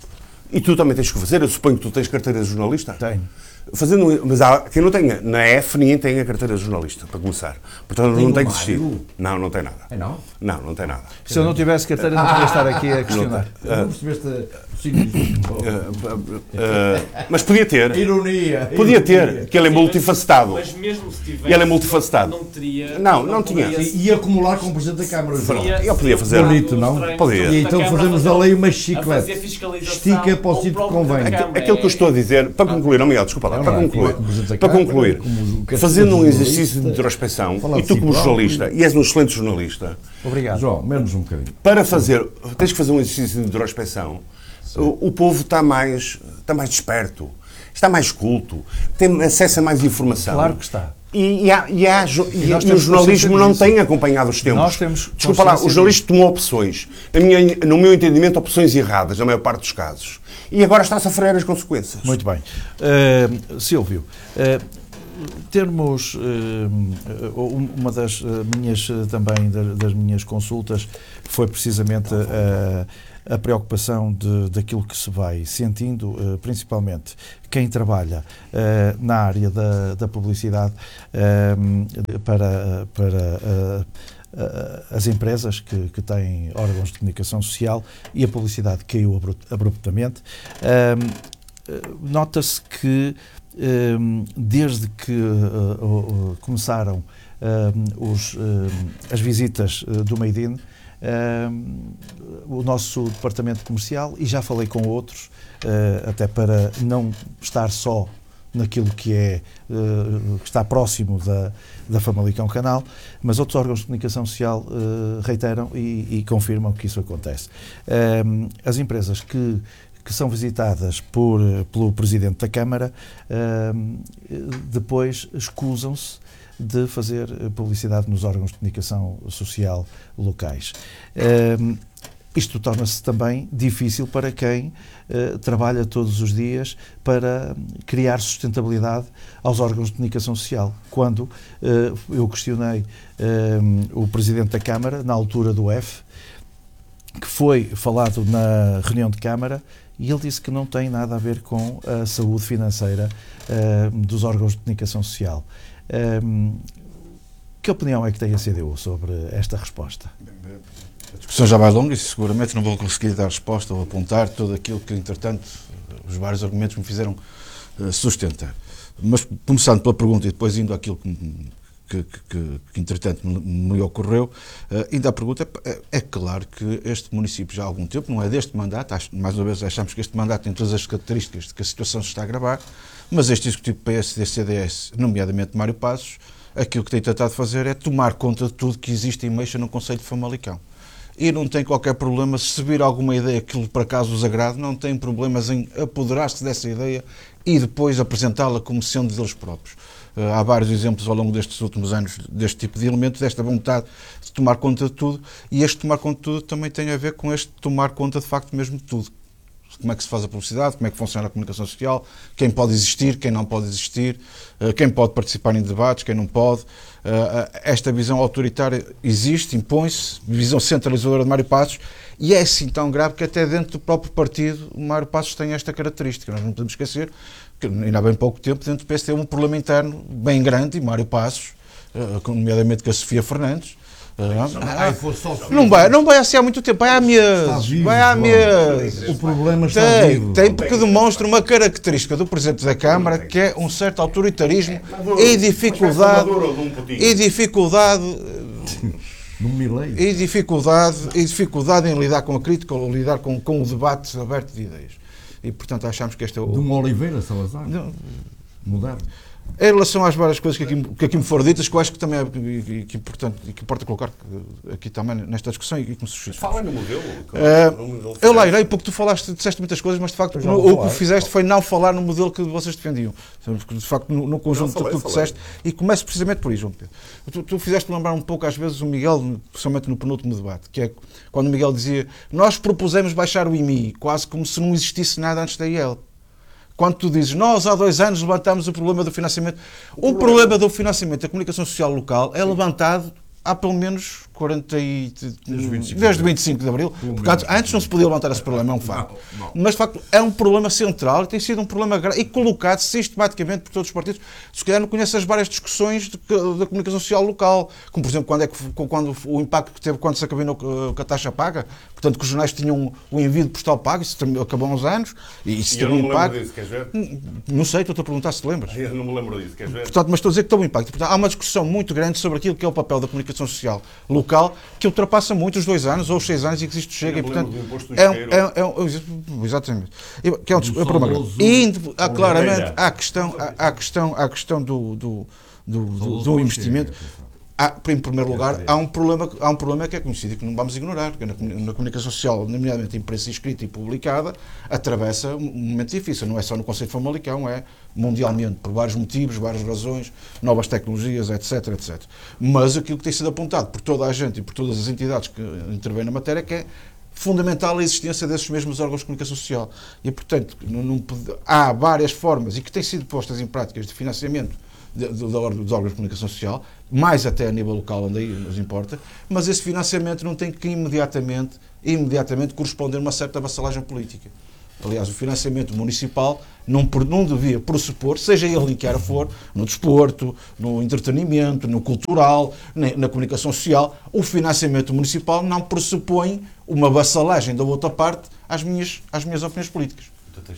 e tu também tens que fazer, eu suponho que tu tens carteira de jornalista. Tenho. Fazendo um, mas há quem não tenha. Na F ninguém tem a carteira de jornalista, para começar. Portanto, tem não tem um que existir. Mário? Não, não tem nada. É não? Não, não tem nada. Se eu não tivesse carteira, não podia estar aqui a questionar. Não, não percebeste o significado? Uh, uh, uh, mas podia ter. Ironia. Podia ter, ironia. que ele é multifacetado. Mas mesmo se tivesse, Ele é multifacetado. não teria... Não, não tinha. E, e acumular com o Presidente da Câmara. Seria- Eu podia fazer. Bonito, não? Podia. E então fazemos da lei uma chiclete. Estica Estica para o sítio que convém. Aquilo, aquilo que eu estou a dizer, para concluir, não, Miguel, desculpa lá, para concluir, para concluir, fazendo um exercício de introspeção, e tu como jornalista, e és um excelente jornalista, Obrigado. João, menos um bocadinho. para fazer, tens que fazer um exercício de introspeção, o, o povo está mais, está mais desperto, está mais culto, tem acesso a mais informação. Claro que está. E, e, há, e, há, e, nós e o temos jornalismo não consciência tem disso. acompanhado os tempos. Nós temos Desculpa lá, o consciência jornalismo tomou opções. Na minha, no meu entendimento, opções erradas, na maior parte dos casos. E agora está a sofrer as consequências. Muito bem. Uh, Silvio, uh, termos uh, uma das uh, minhas uh, também das, das minhas consultas foi precisamente uh, a preocupação de, daquilo que se vai sentindo, uh, principalmente quem trabalha uh, na área da, da publicidade, uh, para, para uh, as empresas que, que têm órgãos de comunicação social, e a publicidade caiu abruptamente. Um, nota-se que um, desde que uh, uh, começaram um, os, um, as visitas uh, do Made in, um, o nosso departamento comercial, e já falei com outros, uh, até para não estar só naquilo que é, uh, que está próximo da, da Famalicão Canal, mas outros órgãos de comunicação social uh, reiteram e, e confirmam que isso acontece. Um, as empresas que, que são visitadas por, pelo Presidente da Câmara, um, depois escusam-se de fazer publicidade nos órgãos de comunicação social locais. Um, Isto torna-se também difícil para quem uh, trabalha todos os dias para criar sustentabilidade aos órgãos de comunicação social. Quando uh, eu questionei uh, o Presidente da Câmara, na altura do F, que foi falado na reunião de Câmara, e ele disse que não tem nada a ver com a saúde financeira uh, dos órgãos de comunicação social. Um, que opinião é que tem a C D U sobre esta resposta? A discussão já vai longa e seguramente não vou conseguir dar resposta ou apontar tudo aquilo que, entretanto, os vários argumentos me fizeram uh, sustentar. Mas, começando pela pergunta e depois indo àquilo que, que, que, que entretanto, me, me ocorreu, uh, indo à pergunta, é, é claro que este município já há algum tempo, não é deste mandato, acho, mais uma vez achamos que este mandato tem todas as características de que a situação se está a agravar, mas este Executivo P S D C D S, nomeadamente Mário Passos, aquilo que tem tentado fazer é tomar conta de tudo que existe e mexa no concelho de Famalicão. E não tem qualquer problema, se vir alguma ideia que por acaso os agrade, não tem problemas em apoderar-se dessa ideia e depois apresentá-la como sendo deles próprios. Uh, há vários exemplos ao longo destes últimos anos deste tipo de elementos, desta vontade de tomar conta de tudo, e este tomar conta de tudo também tem a ver com este tomar conta de facto mesmo de tudo. Como é que se faz a publicidade, como é que funciona a comunicação social, quem pode existir, quem não pode existir, quem pode participar em debates, quem não pode. Esta visão autoritária existe, impõe-se, visão centralizadora de Mário Passos, e é assim tão grave que até dentro do próprio partido o Mário Passos tem esta característica. Nós não podemos esquecer que ainda há bem pouco tempo dentro do P S D houve um problema interno bem grande, e Mário Passos, nomeadamente com a Sofia Fernandes, Ah, não vai, não vai assim há muito tempo, vai há meses, vai há meses. O problema está tem, vivo. tem porque demonstra uma característica do Presidente da Câmara, que é um certo autoritarismo e dificuldade e dificuldade e dificuldade e dificuldade em lidar com a crítica ou lidar com, com o debate aberto de ideias. E portanto achamos que este é o... De uma Oliveira Salazar. Não. Moderno. Em relação às várias coisas que aqui, que aqui me foram ditas, que eu acho que também é que, que, importante, que importa colocar aqui também nesta discussão e que me suscita. Fala no modelo. Uh, no modelo eu lá irei, porque tu falaste, disseste muitas coisas, mas de facto no, o que fizeste foi não falar no modelo que vocês defendiam. Porque de facto no, no conjunto de tudo que disseste, e começo precisamente por isso, João Pedro. Tu, tu fizeste-me lembrar um pouco às vezes o Miguel, principalmente no penúltimo debate, que é quando o Miguel dizia: nós propusemos baixar o I M I, quase como se não existisse nada antes da I E L. Quando tu dizes, nós há dois anos levantámos o problema do financiamento. O, o problema... problema do financiamento da comunicação social local é levantado há pelo menos quarenta e... desde vinte e cinco de Abril. Portanto, antes não se podia levantar esse problema, é um facto. Não, não. Mas, de facto, é um problema central e tem sido um problema grave e colocado sistematicamente por todos os partidos. Se calhar não conhece as várias discussões de, da comunicação social local, como, por exemplo, quando, é que, quando o impacto que teve quando se acabou com a taxa paga, portanto, que os jornais tinham o envio de postal pago, isso acabou há uns anos, e isso teve um impacto. Disso, queres ver? Não sei, estou-te a perguntar se te lembras. Eu não me lembro disso, queres ver? Portanto, mas estou a dizer que tem um impacto. Portanto, há uma discussão muito grande sobre aquilo que é o papel da comunicação social local, que ultrapassa muito os dois anos ou os seis anos e que existe chega. E, portanto, é um, é, é um, exatamente. Que é um, é um problema. E, há, claramente, há a questão, há a questão, há a questão do, do, do, do, do investimento. Há, em primeiro lugar, há um, problema, há um problema que é conhecido e que não vamos ignorar, porque na, na comunicação social, nomeadamente a imprensa escrita e publicada, atravessa um momento difícil. Não é só no Concelho de Famalicão, é mundialmente, por vários motivos, várias razões, novas tecnologias, etc, etcétera. Mas aquilo que tem sido apontado por toda a gente e por todas as entidades que intervêm na matéria é que é fundamental a existência desses mesmos órgãos de comunicação social. E, portanto, não, não, há várias formas e que têm sido postas em práticas de financiamento de, de, de, dos órgãos de comunicação social, mais até a nível local, onde aí nos importa, mas esse financiamento não tem que imediatamente, imediatamente corresponder a uma certa vassalagem política. Aliás, o financiamento municipal não, não devia pressupor, seja ele em que área for, no desporto, no entretenimento, no cultural, na comunicação social, o financiamento municipal não pressupõe uma vassalagem da outra parte às minhas, às minhas opiniões políticas.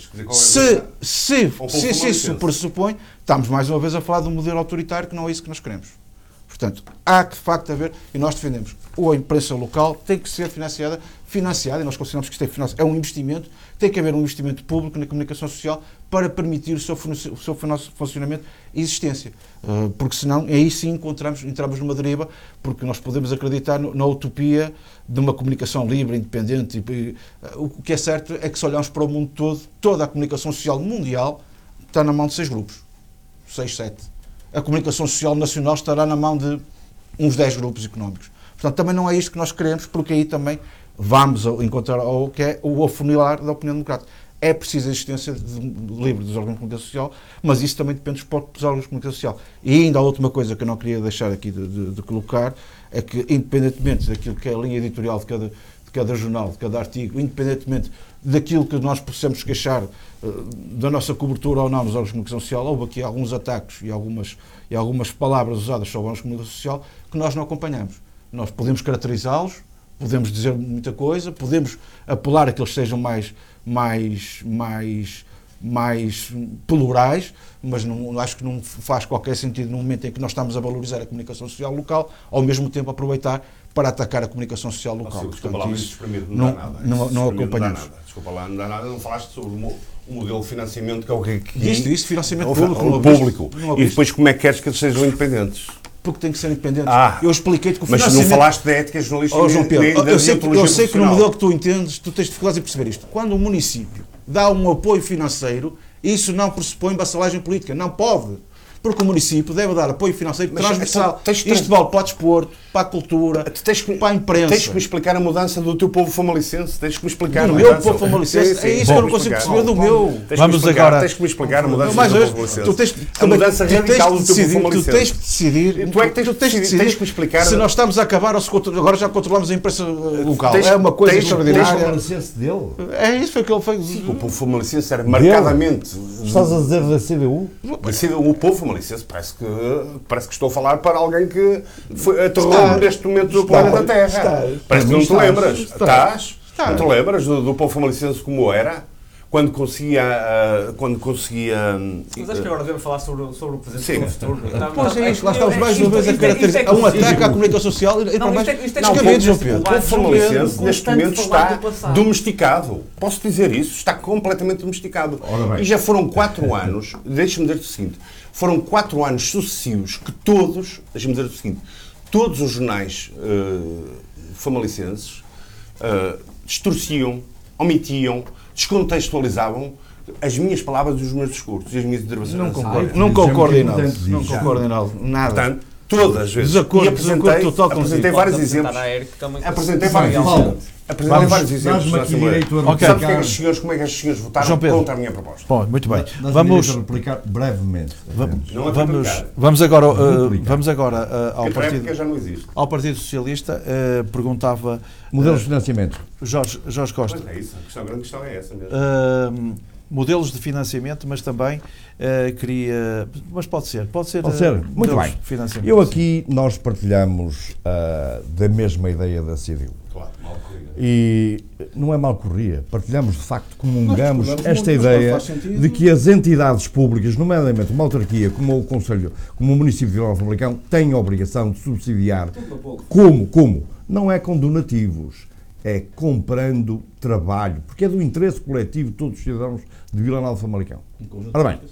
Se, se, se, se isso pressupõe, estamos mais uma vez a falar de um modelo autoritário que não é isso que nós queremos. Portanto, há que de facto haver, e nós defendemos, a imprensa local tem que ser financiada, financiada, e nós consideramos que isto é, financiado, é um investimento, tem que haver um investimento público na comunicação social para permitir o seu, o seu funcionamento e existência. Uh, porque senão, aí sim encontramos, entramos numa deriva, porque nós podemos acreditar no, na utopia de uma comunicação livre, independente. E, e, uh, o que é certo é que se olharmos para o mundo todo, toda a comunicação social mundial está na mão de seis grupos. Seis, sete. A comunicação social nacional estará na mão de uns dez grupos económicos. Portanto, também não é isto que nós queremos, porque aí também vamos encontrar o que é o afunilar da opinião democrática. É preciso a existência de, de livre dos órgãos de comunicação social, mas isso também depende dos próprios órgãos de comunicação social. E ainda a última coisa que eu não queria deixar aqui de, de, de colocar é que, independentemente daquilo que é a linha editorial de cada, de cada jornal, de cada artigo, independentemente daquilo que nós possamos queixar uh, da nossa cobertura ou não nos órgãos de comunicação social, houve aqui alguns ataques e algumas, e algumas palavras usadas sobre os órgãos de comunicação social que nós não acompanhamos. Nós podemos caracterizá-los, podemos dizer muita coisa, podemos apelar a que eles sejam mais, mais, mais, mais plurais, mas não, acho que não faz qualquer sentido no momento em que nós estamos a valorizar a comunicação social local, ao mesmo tempo aproveitar para atacar a comunicação social local. Oh, desculpa lá, mas isso para mim não, não dá nada. Não, não, não acompanhamos. Não desculpa lá, não dá nada. Não falaste sobre o modelo de financiamento que é o que... Isto, isto, financiamento o, público. O público. E depois como é que queres que eles sejam independentes? Porque tem que ser independentes. Ah, eu expliquei-te que o mas financiamento... não falaste da ética jornalística oh, João Pedro, nem, nem eu, sei que, eu sei que no modelo que tu entendes, tu tens dificuldades em perceber isto. Quando o município dá um apoio financeiro, isso não pressupõe vassalagem política. Não pode. Porque o município deve dar apoio financeiro mas, transversal. Tens, tens, Isto vale para o desporto, para a cultura, tens que, para a imprensa. Tens que me explicar a mudança do teu povo famalicense. Tens que me explicar do a meu mudança. povo famalicense. Sim, sim, é isso que eu não consigo perceber do bom, meu. Tens Vamos explicar, agora. Tens que me explicar a mudança mais do teu povo famalicense. Tu tens, a mudança tu radical do teu decidir, povo famalicense. Tu tens que decidir. Tu é que tens, tu tens, que decidir, tens que me explicar. Se nós estamos a acabar, ou se agora já controlamos a imprensa local. Tens, é uma coisa tens, extraordinária. Tens dele. É isso foi que ele fez. Sim, o povo famalicense era marcadamente. Estás a dizer da C D U? O povo famalicense parece que parece que estou a falar para alguém que foi, aterrou neste momento do planeta Terra. Está, parece que não te lembras. Estás? Não te lembras do, do povo famalicense como era? Quando conseguia... Uh, quando conseguia... Mas acho que agora devemos falar sobre, sobre o presente do futuro. Pois é isso, lá estamos mais uma vez a caracterizar. Há um ataque à comunicação social e para mais... Não, o povo famalicense neste momento está domesticado. Posso dizer isso? Está completamente domesticado. E já foram quatro anos, deixa-me dizer o seguinte, foram quatro anos sucessivos que todos, deixa-me dizer o seguinte, todos os jornais uh, famalicenses uh, distorciam, omitiam, descontextualizavam as minhas palavras e os meus discursos e as minhas intervenções. Não concordo, não concordo em nada. Não concordo em nada. Nada. Portanto, todas as vezes. Desacordo, e apresentei, desacordo total apresentei vários exemplos. Apresentei vários exemplos. Apresentei vários exemplos na Assembleia. Okay. Sabe porque é que os senhores, como é que os senhores votaram contra a minha proposta? Bom, muito bem. Nós vamos replicar brevemente. Vamos, não vamos, vamos agora, uh, vamos agora uh, ao, partido, já não existe. ao Partido Socialista. Uh, perguntava... Modelos uh, de financiamento. Jorge, Jorge Costa. Pois é isso. A, questão, a grande questão é essa mesmo. Uh, modelos de financiamento, mas também uh, queria... Mas pode ser. Pode ser. Pode ser. Uh, muito bem. Eu aqui, nós partilhamos uh, da mesma ideia da C D U. Claro, mal corrida. E não é mal corria. Partilhamos, de facto, comungamos esta ideia de que as entidades públicas, nomeadamente uma autarquia como o Conselho, como o município de Vila Nova de Famalicão, têm a obrigação de subsidiar. Como? Como? Não é com donativos. É comprando trabalho, porque é do interesse coletivo de todos os cidadãos de Vila Nova de Famalicão. Ora bem,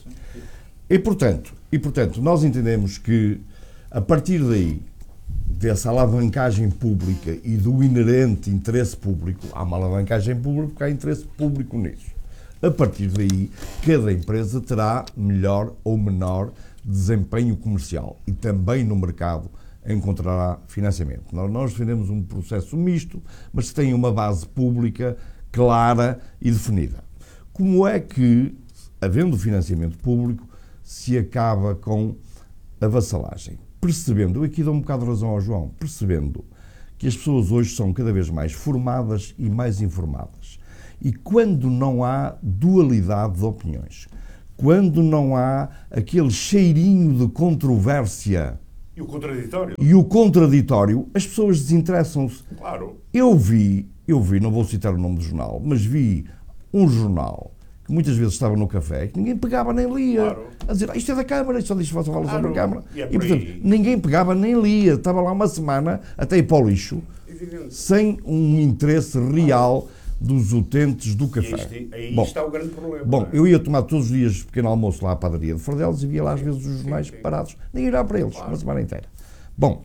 e portanto, e portanto, nós entendemos que, a partir daí, dessa alavancagem pública e do inerente interesse público, há uma alavancagem pública porque há interesse público nisso. A partir daí, cada empresa terá melhor ou menor desempenho comercial e também no mercado encontrará financiamento. Nós, nós defendemos um processo misto, mas que tem uma base pública clara e definida. Como é que, havendo financiamento público, se acaba com a vassalagem, percebendo, eu aqui dou um bocado de razão ao João, percebendo que as pessoas hoje são cada vez mais formadas e mais informadas. E quando não há dualidade de opiniões, quando não há aquele cheirinho de controvérsia E o contraditório. e o contraditório, as pessoas desinteressam-se. Claro. Eu vi, eu vi, não vou citar o nome do jornal, mas vi um jornal que muitas vezes estava no café, que ninguém pegava nem lia, Claro. a dizer, ah, isto é da Câmara, isto só diz que você fala Claro. sobre a Câmara. E é E, por portanto, aí. ninguém pegava nem lia, estava lá uma semana, até ir para o lixo, Evidente. sem um interesse real dos utentes do E café. aí, aí Bom, está o grande problema. Bom, não é? eu ia tomar todos os dias pequeno almoço lá à padaria de Fardelos e via lá às vezes os jornais sim. parados, nem olhar para eles, Claro. uma semana inteira. Bom,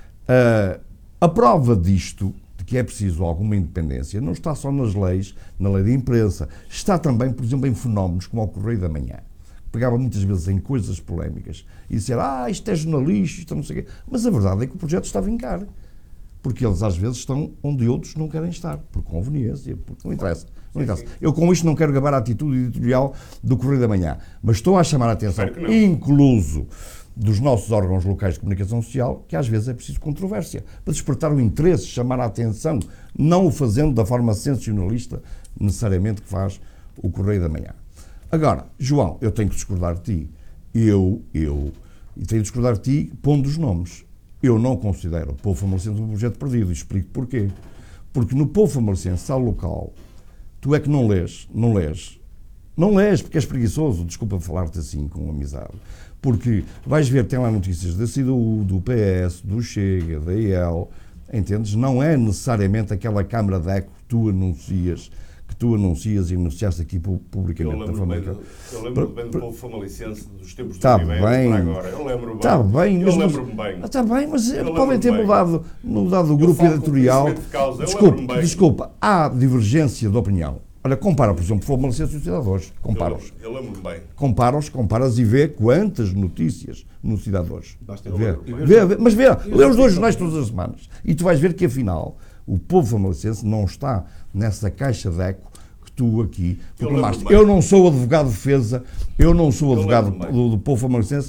uh, a prova disto, de que é preciso alguma independência, não está só nas leis, na lei de imprensa, está também, por exemplo, em fenómenos como o Correio da Manhã. Pegava muitas vezes em coisas polémicas e dizia, ah, isto é jornalista, isto não sei o quê. Mas a verdade é que o projeto está a vincar. Porque eles às vezes estão onde outros não querem estar, por conveniência, porque não interessa. Não interessa. Eu com isto não quero gabar a atitude editorial do Correio da Manhã, mas estou a chamar a atenção, Espero que não. incluso dos nossos órgãos locais de comunicação social, que às vezes é preciso controvérsia, para despertar o interesse, chamar a atenção, não o fazendo da forma sensacionalista necessariamente que faz o Correio da Manhã. Agora, João, eu tenho que discordar de ti. Eu, eu, e tenho que discordar de ti pondo os nomes. Eu não considero o povo famalicente um projeto perdido, e explico porquê. Porque no povo famalicente, sala local, tu é que não lês, não lês, não lês porque és preguiçoso, desculpa falar-te assim com amizade, porque vais ver, tem lá notícias da C I D U, do P S, do Chega, da I L, entendes? Não é necessariamente aquela Câmara de Eco que tu anuncias, que tu anuncias e anunciaste aqui pu- Eu publicamente na lembro bem, Famalicão. do, eu lembro bem do povo famalicense dos tempos Está do Oliveira bem, para agora. Eu lembro bem. está bem, eu mas, lembro-me bem. está bem, mas Eu podem lembro-me ter bem. mudado, mudado o grupo falo com editorial. conhecimento de causa, eu Desculpa, lembro-me bem. desculpa, há divergência de opinião. Olha, compara, por exemplo, Famalicente e Cidade de hoje. Compara-os. Eu, eu lembro-me bem. Compara-os, comparas e vê quantas notícias no Cidade de hoje. Basta Vê, ver. vê, vê, mas vê, lê os dois jornais todas as semanas e tu vais ver que afinal o povo famalicense não está nessa caixa de eco que tu aqui Eu proclamaste. lembro-me bem. Eu não sou advogado de defesa, eu não sou Eu advogado lembro-me do, do povo famalicense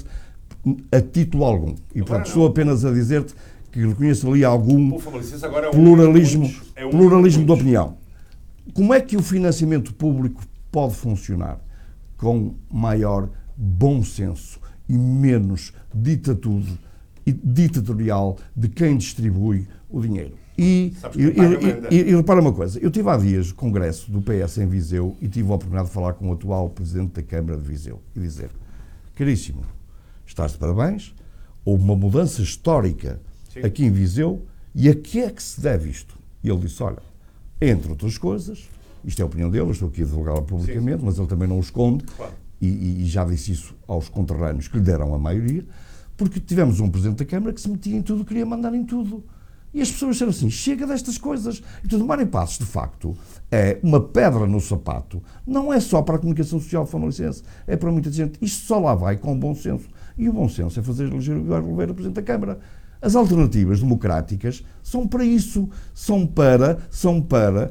a título algum. E portanto não. estou apenas a dizer-te que reconheço ali algum O povo famalicense agora é um pluralismo, de muitos, é um pluralismo de muitos. opinião. Como é que o financiamento público pode funcionar? Com maior bom senso e menos ditatude e ditatorial de quem distribui o dinheiro. E, Sabes e, quem paga e, manda. e, e repara uma coisa, eu tive há dias congresso do P S em Viseu e tive a oportunidade de falar com o atual Presidente da Câmara de Viseu e dizer, caríssimo, estás de parabéns, houve uma mudança histórica Sim. aqui em Viseu e a que é que se deve isto? E ele disse, olha, entre outras coisas, isto é a opinião dele, eu estou aqui a divulgá-la publicamente, Sim. mas ele também não o esconde, Claro. e, e- e já disse isso aos conterrâneos que lhe deram a maioria, porque tivemos um Presidente da Câmara que se metia em tudo, queria mandar em tudo. E as pessoas disseram assim, chega destas coisas. E tudo, Mário Passos, de facto, é uma pedra no sapato, não é só para a comunicação social famalicense, é para muita gente. Isto só lá vai com bom senso. E o bom senso é fazer eleger o Eduardo Oliveira Presidente da Câmara. As alternativas democráticas são para isso, são para, são para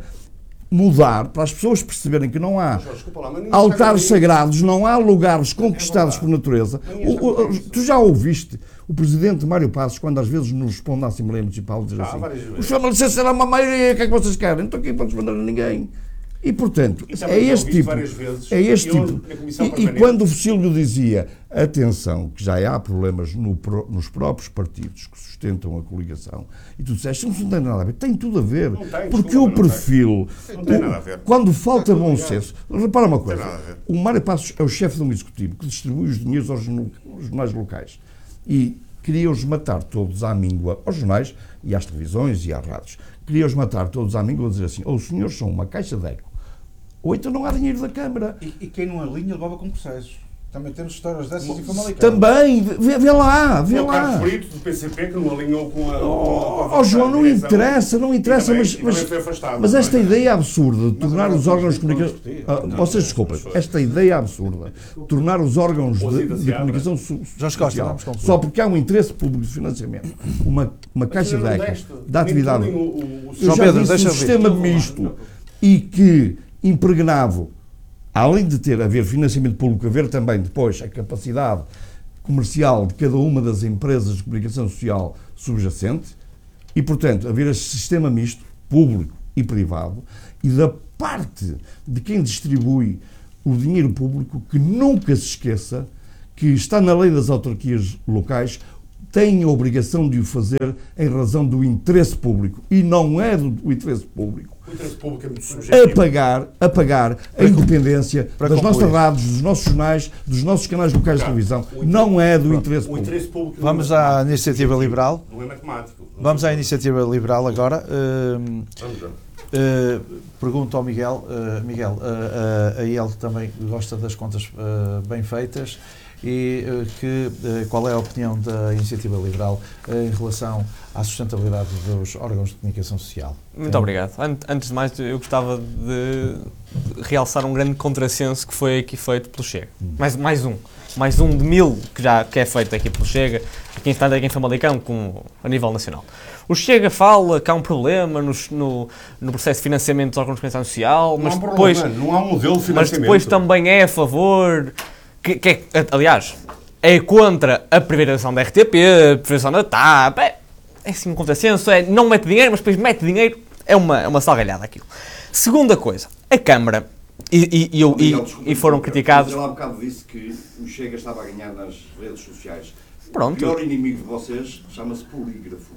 mudar, para as pessoas perceberem que não há Jorge, desculpa lá, mas ninguém altares está a ver sagrados, não há lugares conquistados verdade. por natureza. Ninguém O- está a o- ver isso. tu já ouviste o Presidente Mário Passos, quando às vezes nos responde à Assembleia Municipal, dizer Já, assim, várias vezes. os famalicenses serão uma maioria, o que é que vocês querem? Não estou aqui para responder a ninguém. E, portanto, E também é já este ouvi tipo. várias vezes, É este e eu, tipo. na Comissão E, e Permanente- quando o Fecílio dizia, atenção, que já há problemas no pro- nos próprios partidos que sustentam a coligação, e tu disseste, isso não tem nada a ver. Tem tudo a ver. Não tem, porque desculpa, o não tem. perfil, Não tem o- nada a ver. quando falta bom ligado. senso, repara uma coisa, nada a ver. o Mário Passos é o chefe de um executivo que distribui os dinheiros aos jornal- aos jornais locais e queria-os matar todos à míngua, aos jornais e às televisões e às rádios, queria-os matar todos à míngua a dizer assim, ou os senhores são uma caixa de eco, ou então não há dinheiro da Câmara. E, e quem não alinha levava com processos. Também temos histórias dessas em Famalicão. Também, vê, vê lá, vê É o Carlos lá. Brito do P C P que não alinhou com a. com a- com Oh, a oh, João, não direção. interessa, não interessa, E também- mas, e também mas, foi afastado, mas não é? esta ideia absurda de tornar agora os órgãos de vamos comunicação. discutir. Ah, vocês desculpem, esta ideia absurda de tornar os órgãos Ou de, Cida de Seabra. comunicação so- Jorge Costa, social vamos concluir. só porque há um interesse público de financiamento, uma, uma caixa de Mas não eco deste. da Nem atividade. tu, nem o- o- o Eu João já Pedro, disse deixa um ver. sistema misto e que, impregnado, além de ter a haver financiamento público, haver também depois a capacidade comercial de cada uma das empresas de comunicação social subjacente e, portanto, haver este sistema misto, público e privado, e da parte de quem distribui o dinheiro público, que nunca se esqueça que está na lei das autarquias locais, tem a obrigação de o fazer em razão do interesse público, e não é do, do interesse público. O interesse público é muito subjetivo. A pagar, a pagar a independência para das concluir. nossas rádios, dos nossos jornais, dos nossos canais locais de televisão. Não é do interesse O público. interesse público Vamos não é à matemático, iniciativa liberal. Não é matemático. Vamos à iniciativa liberal agora. Uh, Vamos lá. uh, pergunto ao Miguel. Uh, Miguel, uh, uh, a ele também gosta das contas uh, bem feitas. E uh, que, uh, qual é a opinião da iniciativa liberal uh, em relação à sustentabilidade dos órgãos de comunicação social? Muito Tem- obrigado. Ant- Antes de mais, eu gostava de realçar um grande contrassenso que foi aqui feito pelo Chega. Mais, mais um. Mais um de mil que já que é feito aqui pelo Chega, aqui em tanto aqui em Famalicão como a nível nacional. O Chega fala que há um problema nos- no, no processo de financiamento dos órgãos de comunicação social, Não mas há um depois, problema, não há um modelo de mas financiamento. depois também é a favor, que, que é, aliás, é contra a privatização da R T P, a privatização da T A P. É, é assim um contrassenso, é não mete dinheiro, mas depois mete dinheiro, é uma, é uma salgalhada aquilo. Segunda coisa, a Câmara, e, e, e, eu- e- Miguel, desculpa, e foram desculpa, criticados. mas ele há bocado disse que o Chega estava a ganhar nas redes sociais. Pronto. O pior inimigo de vocês chama-se polígrafo.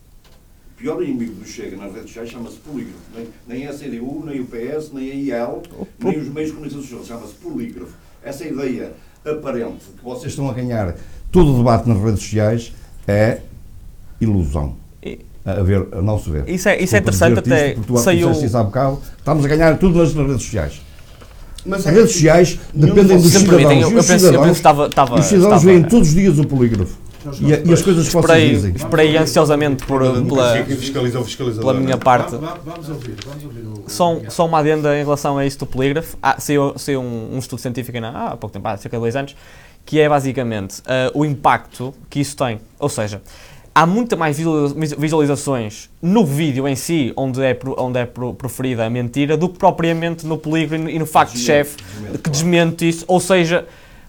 O pior inimigo do Chega nas redes sociais chama-se polígrafo. Nem, nem a C D U, nem o P S, nem a I L, nem os meios de comunicação social. Chama-se polígrafo. Essa ideia aparente que vocês Vocês estão a ganhar todo o debate nas redes sociais é ilusão. E- A ver, a não se ver. Isso é- isso é Desculpa interessante, dizer-te até isto, porque tu saiu- disseste isso há bocado. Estamos a ganhar tudo nas, nas redes sociais. Mas As é redes que sociais nenhum dependem de dos Se me vocês- cidadãos. permitem, eu, e eu os penso, eu penso que cidadãos, estava. estava, e os cidadãos estava- veem todos os dias o polígrafo. E, a- e as coisas que vocês Esperei, dizem. esperei ansiosamente por, a pela, democracia que fiscaliza o fiscalizador. pela minha parte. Vamos ouvir, vamos ouvir o. Só, um- só uma adenda em relação a isso do polígrafo. Ah, saiu, saiu um, um estudo científico ainda há pouco tempo, há cerca de dois anos, que é basicamente ah, o impacto que isso tem. Ou seja, há muita mais visualiza- visualizações no vídeo em si, onde é, pro- onde é pro- proferida a mentira, do que propriamente no polígrafo e no, e no facto-chefe que desmente isso. Ou seja,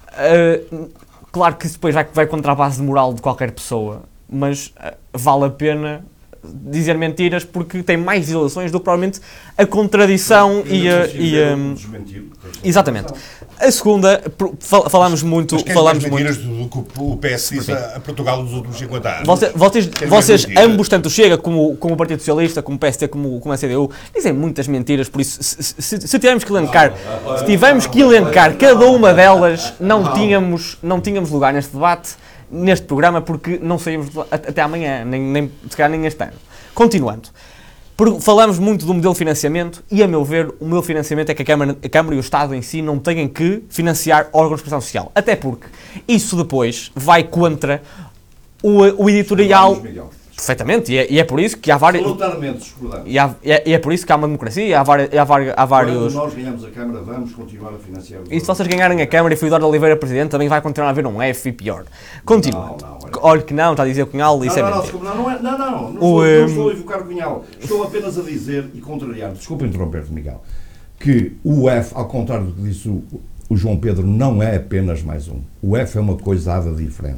ah, claro que isso depois vai, vai contra a base moral de qualquer pessoa, mas ah, vale a pena dizer mentiras porque tem mais visualizações do que provavelmente a contradição e a... E a exatamente. A segunda, pro- fal- falámos muito... Mas queres falámos mais muito mentiras do que o P S disse a a Portugal nos últimos cinquenta anos? Você- vocês, Queres mais vocês mentiras? ambos, tanto o Chega como, como o Partido Socialista, como o P S T, como, como a C D U, dizem muitas mentiras, por isso, se, se, se tivermos que elencar, se tivermos que elencar cada uma delas, não tínhamos, não tínhamos lugar neste debate, neste programa, porque não saímos de lá at- até amanhã, nem, nem, se calhar nem este ano. Continuando. Por- Falamos muito do modelo de financiamento e, a meu ver, o modelo de financiamento é que a Câmara, a Câmara e o Estado em si não têm que financiar órgãos de prestação social. Até porque isso depois vai contra o, o editorial. Perfeitamente, e é, e é por isso que há vários. Absolutamente discordamos. E, há, e, é, e é por isso que há uma democracia, e há, várias, e há, vários, há Quando vários. nós ganhamos a Câmara, vamos continuar a financiar os E se vocês ganharem a Câmara e Filipe Oliveira Presidente, também vai continuar a haver um F e pior. Continuando. Não, não, olha. Olha que não, está a dizer o Cunhal, isso não, é não, não, mentira. desculpa, não, não, é- não, não, não, O, estou, ehm, não estou a evocar o Cunhal. Estou apenas a dizer e contrariar, Desculpa interromper-te, Miguel, que o F, ao contrário do que disse o, o João Pedro, não é apenas mais um. O F é uma coisada diferente.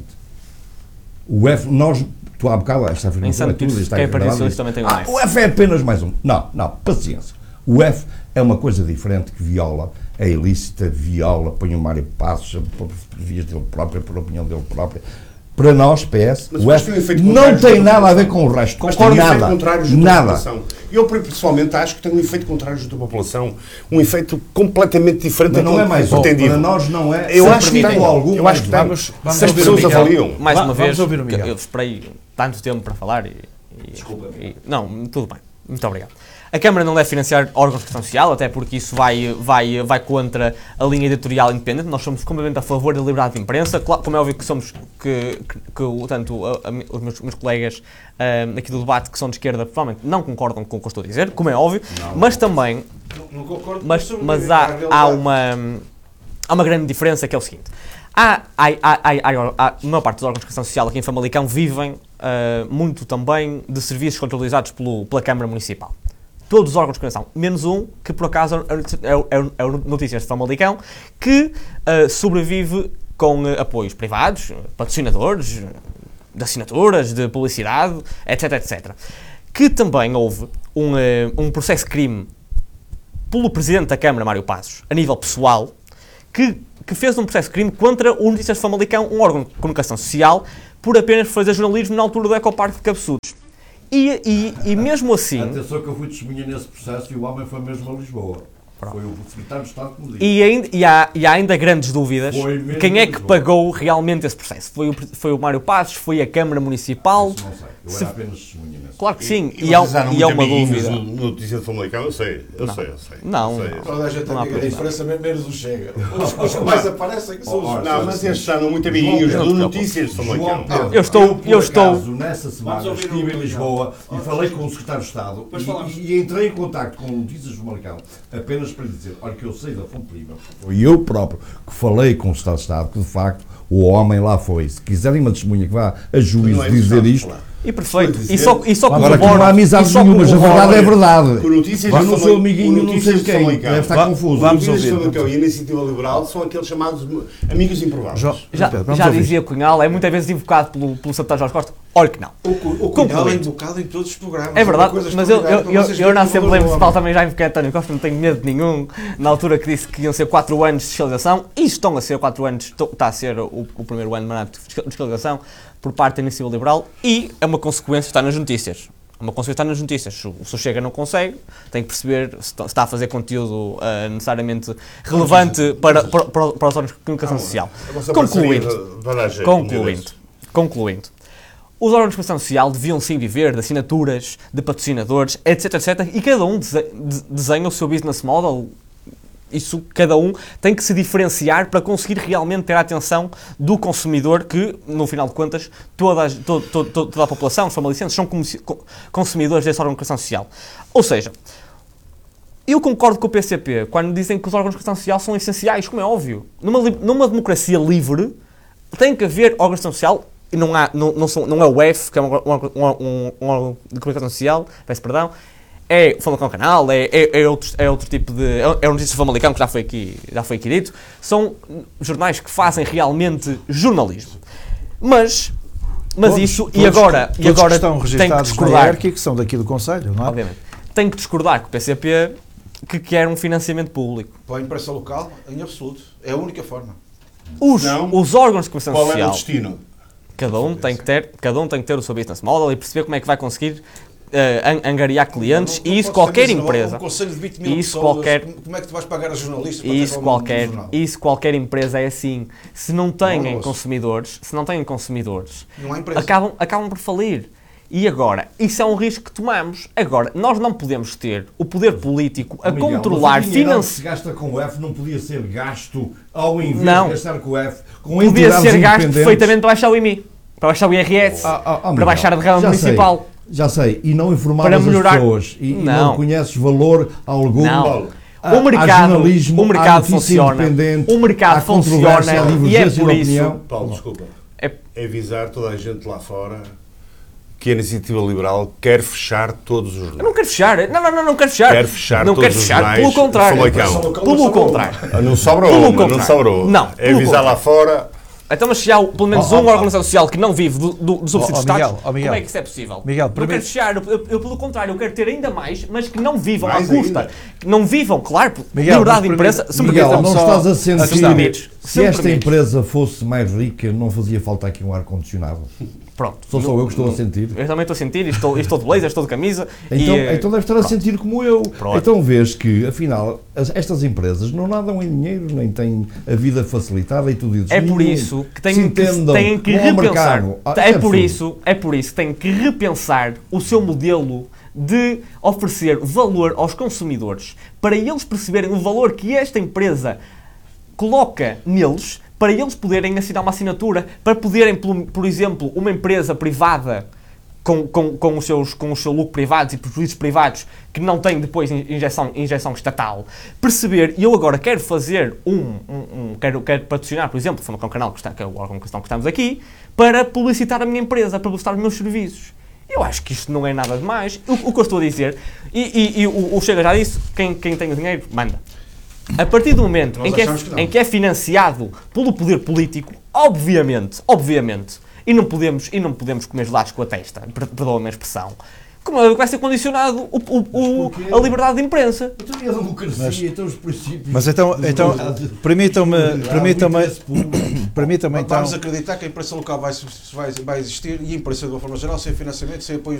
O F, nós, tu há bocado, esta Em afirmação é Santo tudo, Tirso, está quem é gravado, Partido isso. Socialista também tem um Ah, F. o F é apenas mais um. Não, não, paciência. O F é uma coisa diferente que viola, é ilícita, viola, põe o Mário Passos por vias dele próprio, por opinião dele própria. Para nós, P S, Mas o mas F tem um efeito não contrário tem junto nada da a ver população. com o resto. Mas tem um efeito Nada. contrário junto da Nada. população. Eu, pessoalmente, acho que tem um efeito contrário junto da população. Um efeito completamente diferente Mas não daquilo é mais que um. pretendido. Para nós não é. Eu Se acho que permitem tem. algum Eu mais acho que um. tem. Vamos, vamos Se as ouvir o pessoas Miguel. avaliam. Mais Va- uma vamos vez, ouvir o que Miguel. eu esperei tanto tempo para falar e... e Desculpa. e- não, tudo bem. Muito obrigado. A Câmara não deve financiar órgãos de prestação social, até porque isso vai, vai, vai contra a linha editorial independente. Nós somos completamente a favor da liberdade de imprensa. Claro, como é óbvio que somos, que, que, que o- tanto a- a- os meus, meus colegas ahm, aqui do debate que são de esquerda, provavelmente não concordam com o que eu estou a dizer, como é óbvio, mas também, Não concordo, mas, mas mas há, há, uma, há uma grande diferença que é o seguinte. Há, há, há, há, há, há, a maior parte dos órgãos de prestação social aqui em Famalicão vivem ah, muito também de serviços contabilizados pelo, pela Câmara Municipal. Todos os órgãos de comunicação, menos um, que por acaso é o- é o, é o Notícias de Famalicão, que ah, sobrevive com uh, apoios privados, patrocinadores, de assinaturas, de publicidade, etc, etcétera. Que também houve um, uh, um processo de crime pelo Presidente da Câmara, Mário Passos, a nível pessoal, que, que fez um processo de crime contra o Notícias de Famalicão, um órgão de comunicação social, por apenas fazer jornalismo na altura do Ecoparque de Cabeçudos. E, e, e mesmo assim... Atenção que eu fui testemunha nesse processo e o homem foi mesmo a Lisboa. Foi o secretário de Estado que me disse. E, ainda, e, há, e há ainda grandes dúvidas. Quem é que Lisboa. pagou realmente esse processo? Foi o, foi o Mário Passos? Foi a Câmara Municipal? Isso não sei. Eu Se- era apenas testemunha nesse. Claro que sim. E, E, há, vocês eram e há muito uma amiguinhos dúvida. no Notícia de Famalicão, eu sei, eu Não. sei, eu sei. Não, eu sei, não. eu sei. Toda a gente Não há amiga da problema. diferença, menos o Chega. Os, os que mais aparecem são os Oh, oh, Não, mas estes andam muito amiguinhos João do Pedro, Notícias de Famalicão. Pedro, Eu estou- por eu estou- acaso, nessa semana Vamos ouvir estive o em Miguel. Lisboa e falei com o secretário de Estado Depois e, falamos. e- e entrei em contacto com o Notícias de Famalicão apenas para lhe dizer, olha que eu sei da fonte prima. Foi eu próprio que falei com o secretário de Estado que de facto o homem lá foi. Se quiserem uma testemunha que vá a juízo Não é dizer necessário isto, falar. E perfeito. Foi E dizer- só, e só agora que não corrobora- há amizades e só nenhumas, a corrobora- verdade é verdade. O Notícias Eu de não sou Famalicão- amiguinho, o não Notícias sei de de quem, Famalicão. deve estar Va- confuso. vamos Notícias de ouvir. Famalicão e a Iniciativa Liberal são aqueles chamados amigos improváveis. João, Já, Pedro, vamos já ouvir. dizia Cunhal, é muitas vezes invocado pelo, pelo secretário Jorge Costa. Olha que não. O, Cu- o Cunhal Concluindo. é invocado em todos os programas. É verdade, uma coisa mas eu, eu, extraordinária para eu, vocês eu verem na o valor Assembleia do Municipal homem. também já invoquei António Costa, não tenho medo nenhum, na altura que disse que iam ser quatro anos de fiscalização, e estão a ser quatro anos, estou- está a ser o, o primeiro ano de mandato de fiscal- de fiscalização por parte da Iniciativa Liberal, e é uma consequência, está nas notícias. É uma consequência, está nas notícias. Se o se o Chega não consegue, tem que perceber se está- se está a fazer conteúdo ah, necessariamente relevante para, para, para, para os órgãos de comunicação social. A vossa Concluindo. parceria vai dar jeito, Concluindo, entendeu? concluindo, os órgãos de comunicação social deviam sim viver de assinaturas, de patrocinadores, etc, etc, e cada um dese- de- desenha o seu business model. Isso, cada um tem que se diferenciar para conseguir realmente ter a atenção do consumidor que, no final de contas, toda a, to- to- to- toda a população, os famalicenses, são comis- co- consumidores desse órgão de comunicação social. Ou seja, eu concordo com o P C P quando dizem que os órgãos de comunicação social são essenciais, como é óbvio. Numa, li- numa democracia livre, tem que haver órgãos de comunicação social, e não, há, não, não, são, não é o F, que é um, órgão- um, órgão- um, um órgão de comunicação social, peço perdão, é o Famalicão Canal, é, é, é, outro, é outro tipo de... É, é o Notícias de Famalicão, que já foi, aqui, já foi aqui dito. São jornais que fazem realmente jornalismo. Mas... Mas Todos- isso, e todos- agora, e todos agora que estão tem que registados na discordar. E R C, que são daqui do Conselho, não é? Obviamente. Tenho que discordar com o P C P que quer um financiamento público. Para a imprensa local, em absoluto. É a única forma. Os, Não. os órgãos de comunicação Qual é o social, destino? cada um, tem que ter, cada um tem que ter o seu business model e perceber como é que vai conseguir eh, an- angariar clientes, Não- não e isso pode qualquer ser, mas, empresa. Um conselho de vinte mil E isso pessoas, qualquer- como é que tu vais pagar a jornalistas para E ter isso um- um qualquer, jornal? isso qualquer empresa é assim. Se não têm Não, não. consumidores, se não têm consumidores, Não há empresa. acabam, acabam por falir. E agora, isso é um risco que tomamos. Agora, nós não podemos ter o poder político a Miguel, controlar mas o dinheiro que financeiramente. se gasta com o F não podia ser gasto ao invés Não. de gastar com o F com Podia entidades ser gasto independentes. perfeitamente para baixar o I M I, para baixar o I R S, Ah, ah, ah, para Miguel, baixar a derrama já municipal. sei, já sei, e não informares Para melhorar- as pessoas e, e não Não. conheces valor algum. Não. Há- O mercado, há jornalismo, o mercado há notícia funciona. independente, O mercado há controvérsia, funciona há e é divergência por de isso. opinião. Paulo, desculpa. É- É avisar toda a gente lá fora que a Iniciativa Liberal quer fechar todos os Eu jornais. não quero fechar. Não, não, não, não quero fechar. Quer fechar não todos quero os fechar. jornais Pelo contrário. de Famalicão. Pelo contrário. Ah, Não sobrou Pelo uma, não contrário. sobrou. Não, É pelo avisar lá fora. Então, mas se há pelo menos Oh, oh, um órgão social que não vive do, do, dos subsídios Oh, oh, de Estado, Miguel, oh, Miguel. como é que isso é possível? Miguel, não permite- quero fechar, eu, eu- eu, pelo contrário, eu quero ter ainda mais, mas que não vivam Mais à custa. ainda. Que não vivam, claro, por Miguel, liberdade mas de imprensa. permite- Se me Miguel, permitem, não só- estás a se me sentir. permites, Se se me esta permites. empresa fosse mais rica, não fazia falta aqui um ar-condicionado. Pronto. Sou só eu que estou a sentir. Eu também estou a sentir, e estou, e estou de blazer, estou de camisa. Então, e, eh, então deve estar a sentir como eu. Pronto. Então vês que, afinal, as- estas empresas não nadam em dinheiro, nem têm a vida facilitada e tudo isso. É por Nenhum. isso que Se têm que, entendam, têm que vão ao repensar. mercado. Ah, é, é por absurdo. isso, é por isso que têm que repensar o seu modelo de oferecer valor aos consumidores, para eles perceberem o valor que esta empresa coloca neles, para eles poderem assinar uma assinatura, para poderem, por, por exemplo, uma empresa privada com, com, com, os seus, com os seus lucros privados e prejuízos privados que não tem depois injeção, injeção estatal, perceber, e eu agora quero fazer um, um, um quero, quero patrocinar, por exemplo, foi um canal que, está, que é o órgão que estamos aqui, para publicitar a minha empresa, para publicitar os meus serviços. Eu acho que isto não é nada demais. O, o que eu estou a dizer, e, e, e o, o Chega já disse, quem, quem tem o dinheiro, manda. A partir do momento Nós em que, é, achamos que não. em que é financiado pelo poder político, obviamente, obviamente, e não podemos, e não podemos comer gelados com a testa, per- perdoa-me a expressão, como é que vai ser condicionado o, o- o- porquê? a liberdade de imprensa? Então, e a democracia, Mas- então os princípios. Mas então, da então liberdade, permitam-me, liberdade, permitam-me, interesse público. permitam-me então. Vamos acreditar que a imprensa local vai, vai, vai existir e a imprensa de uma forma geral, sem financiamento, sem apoio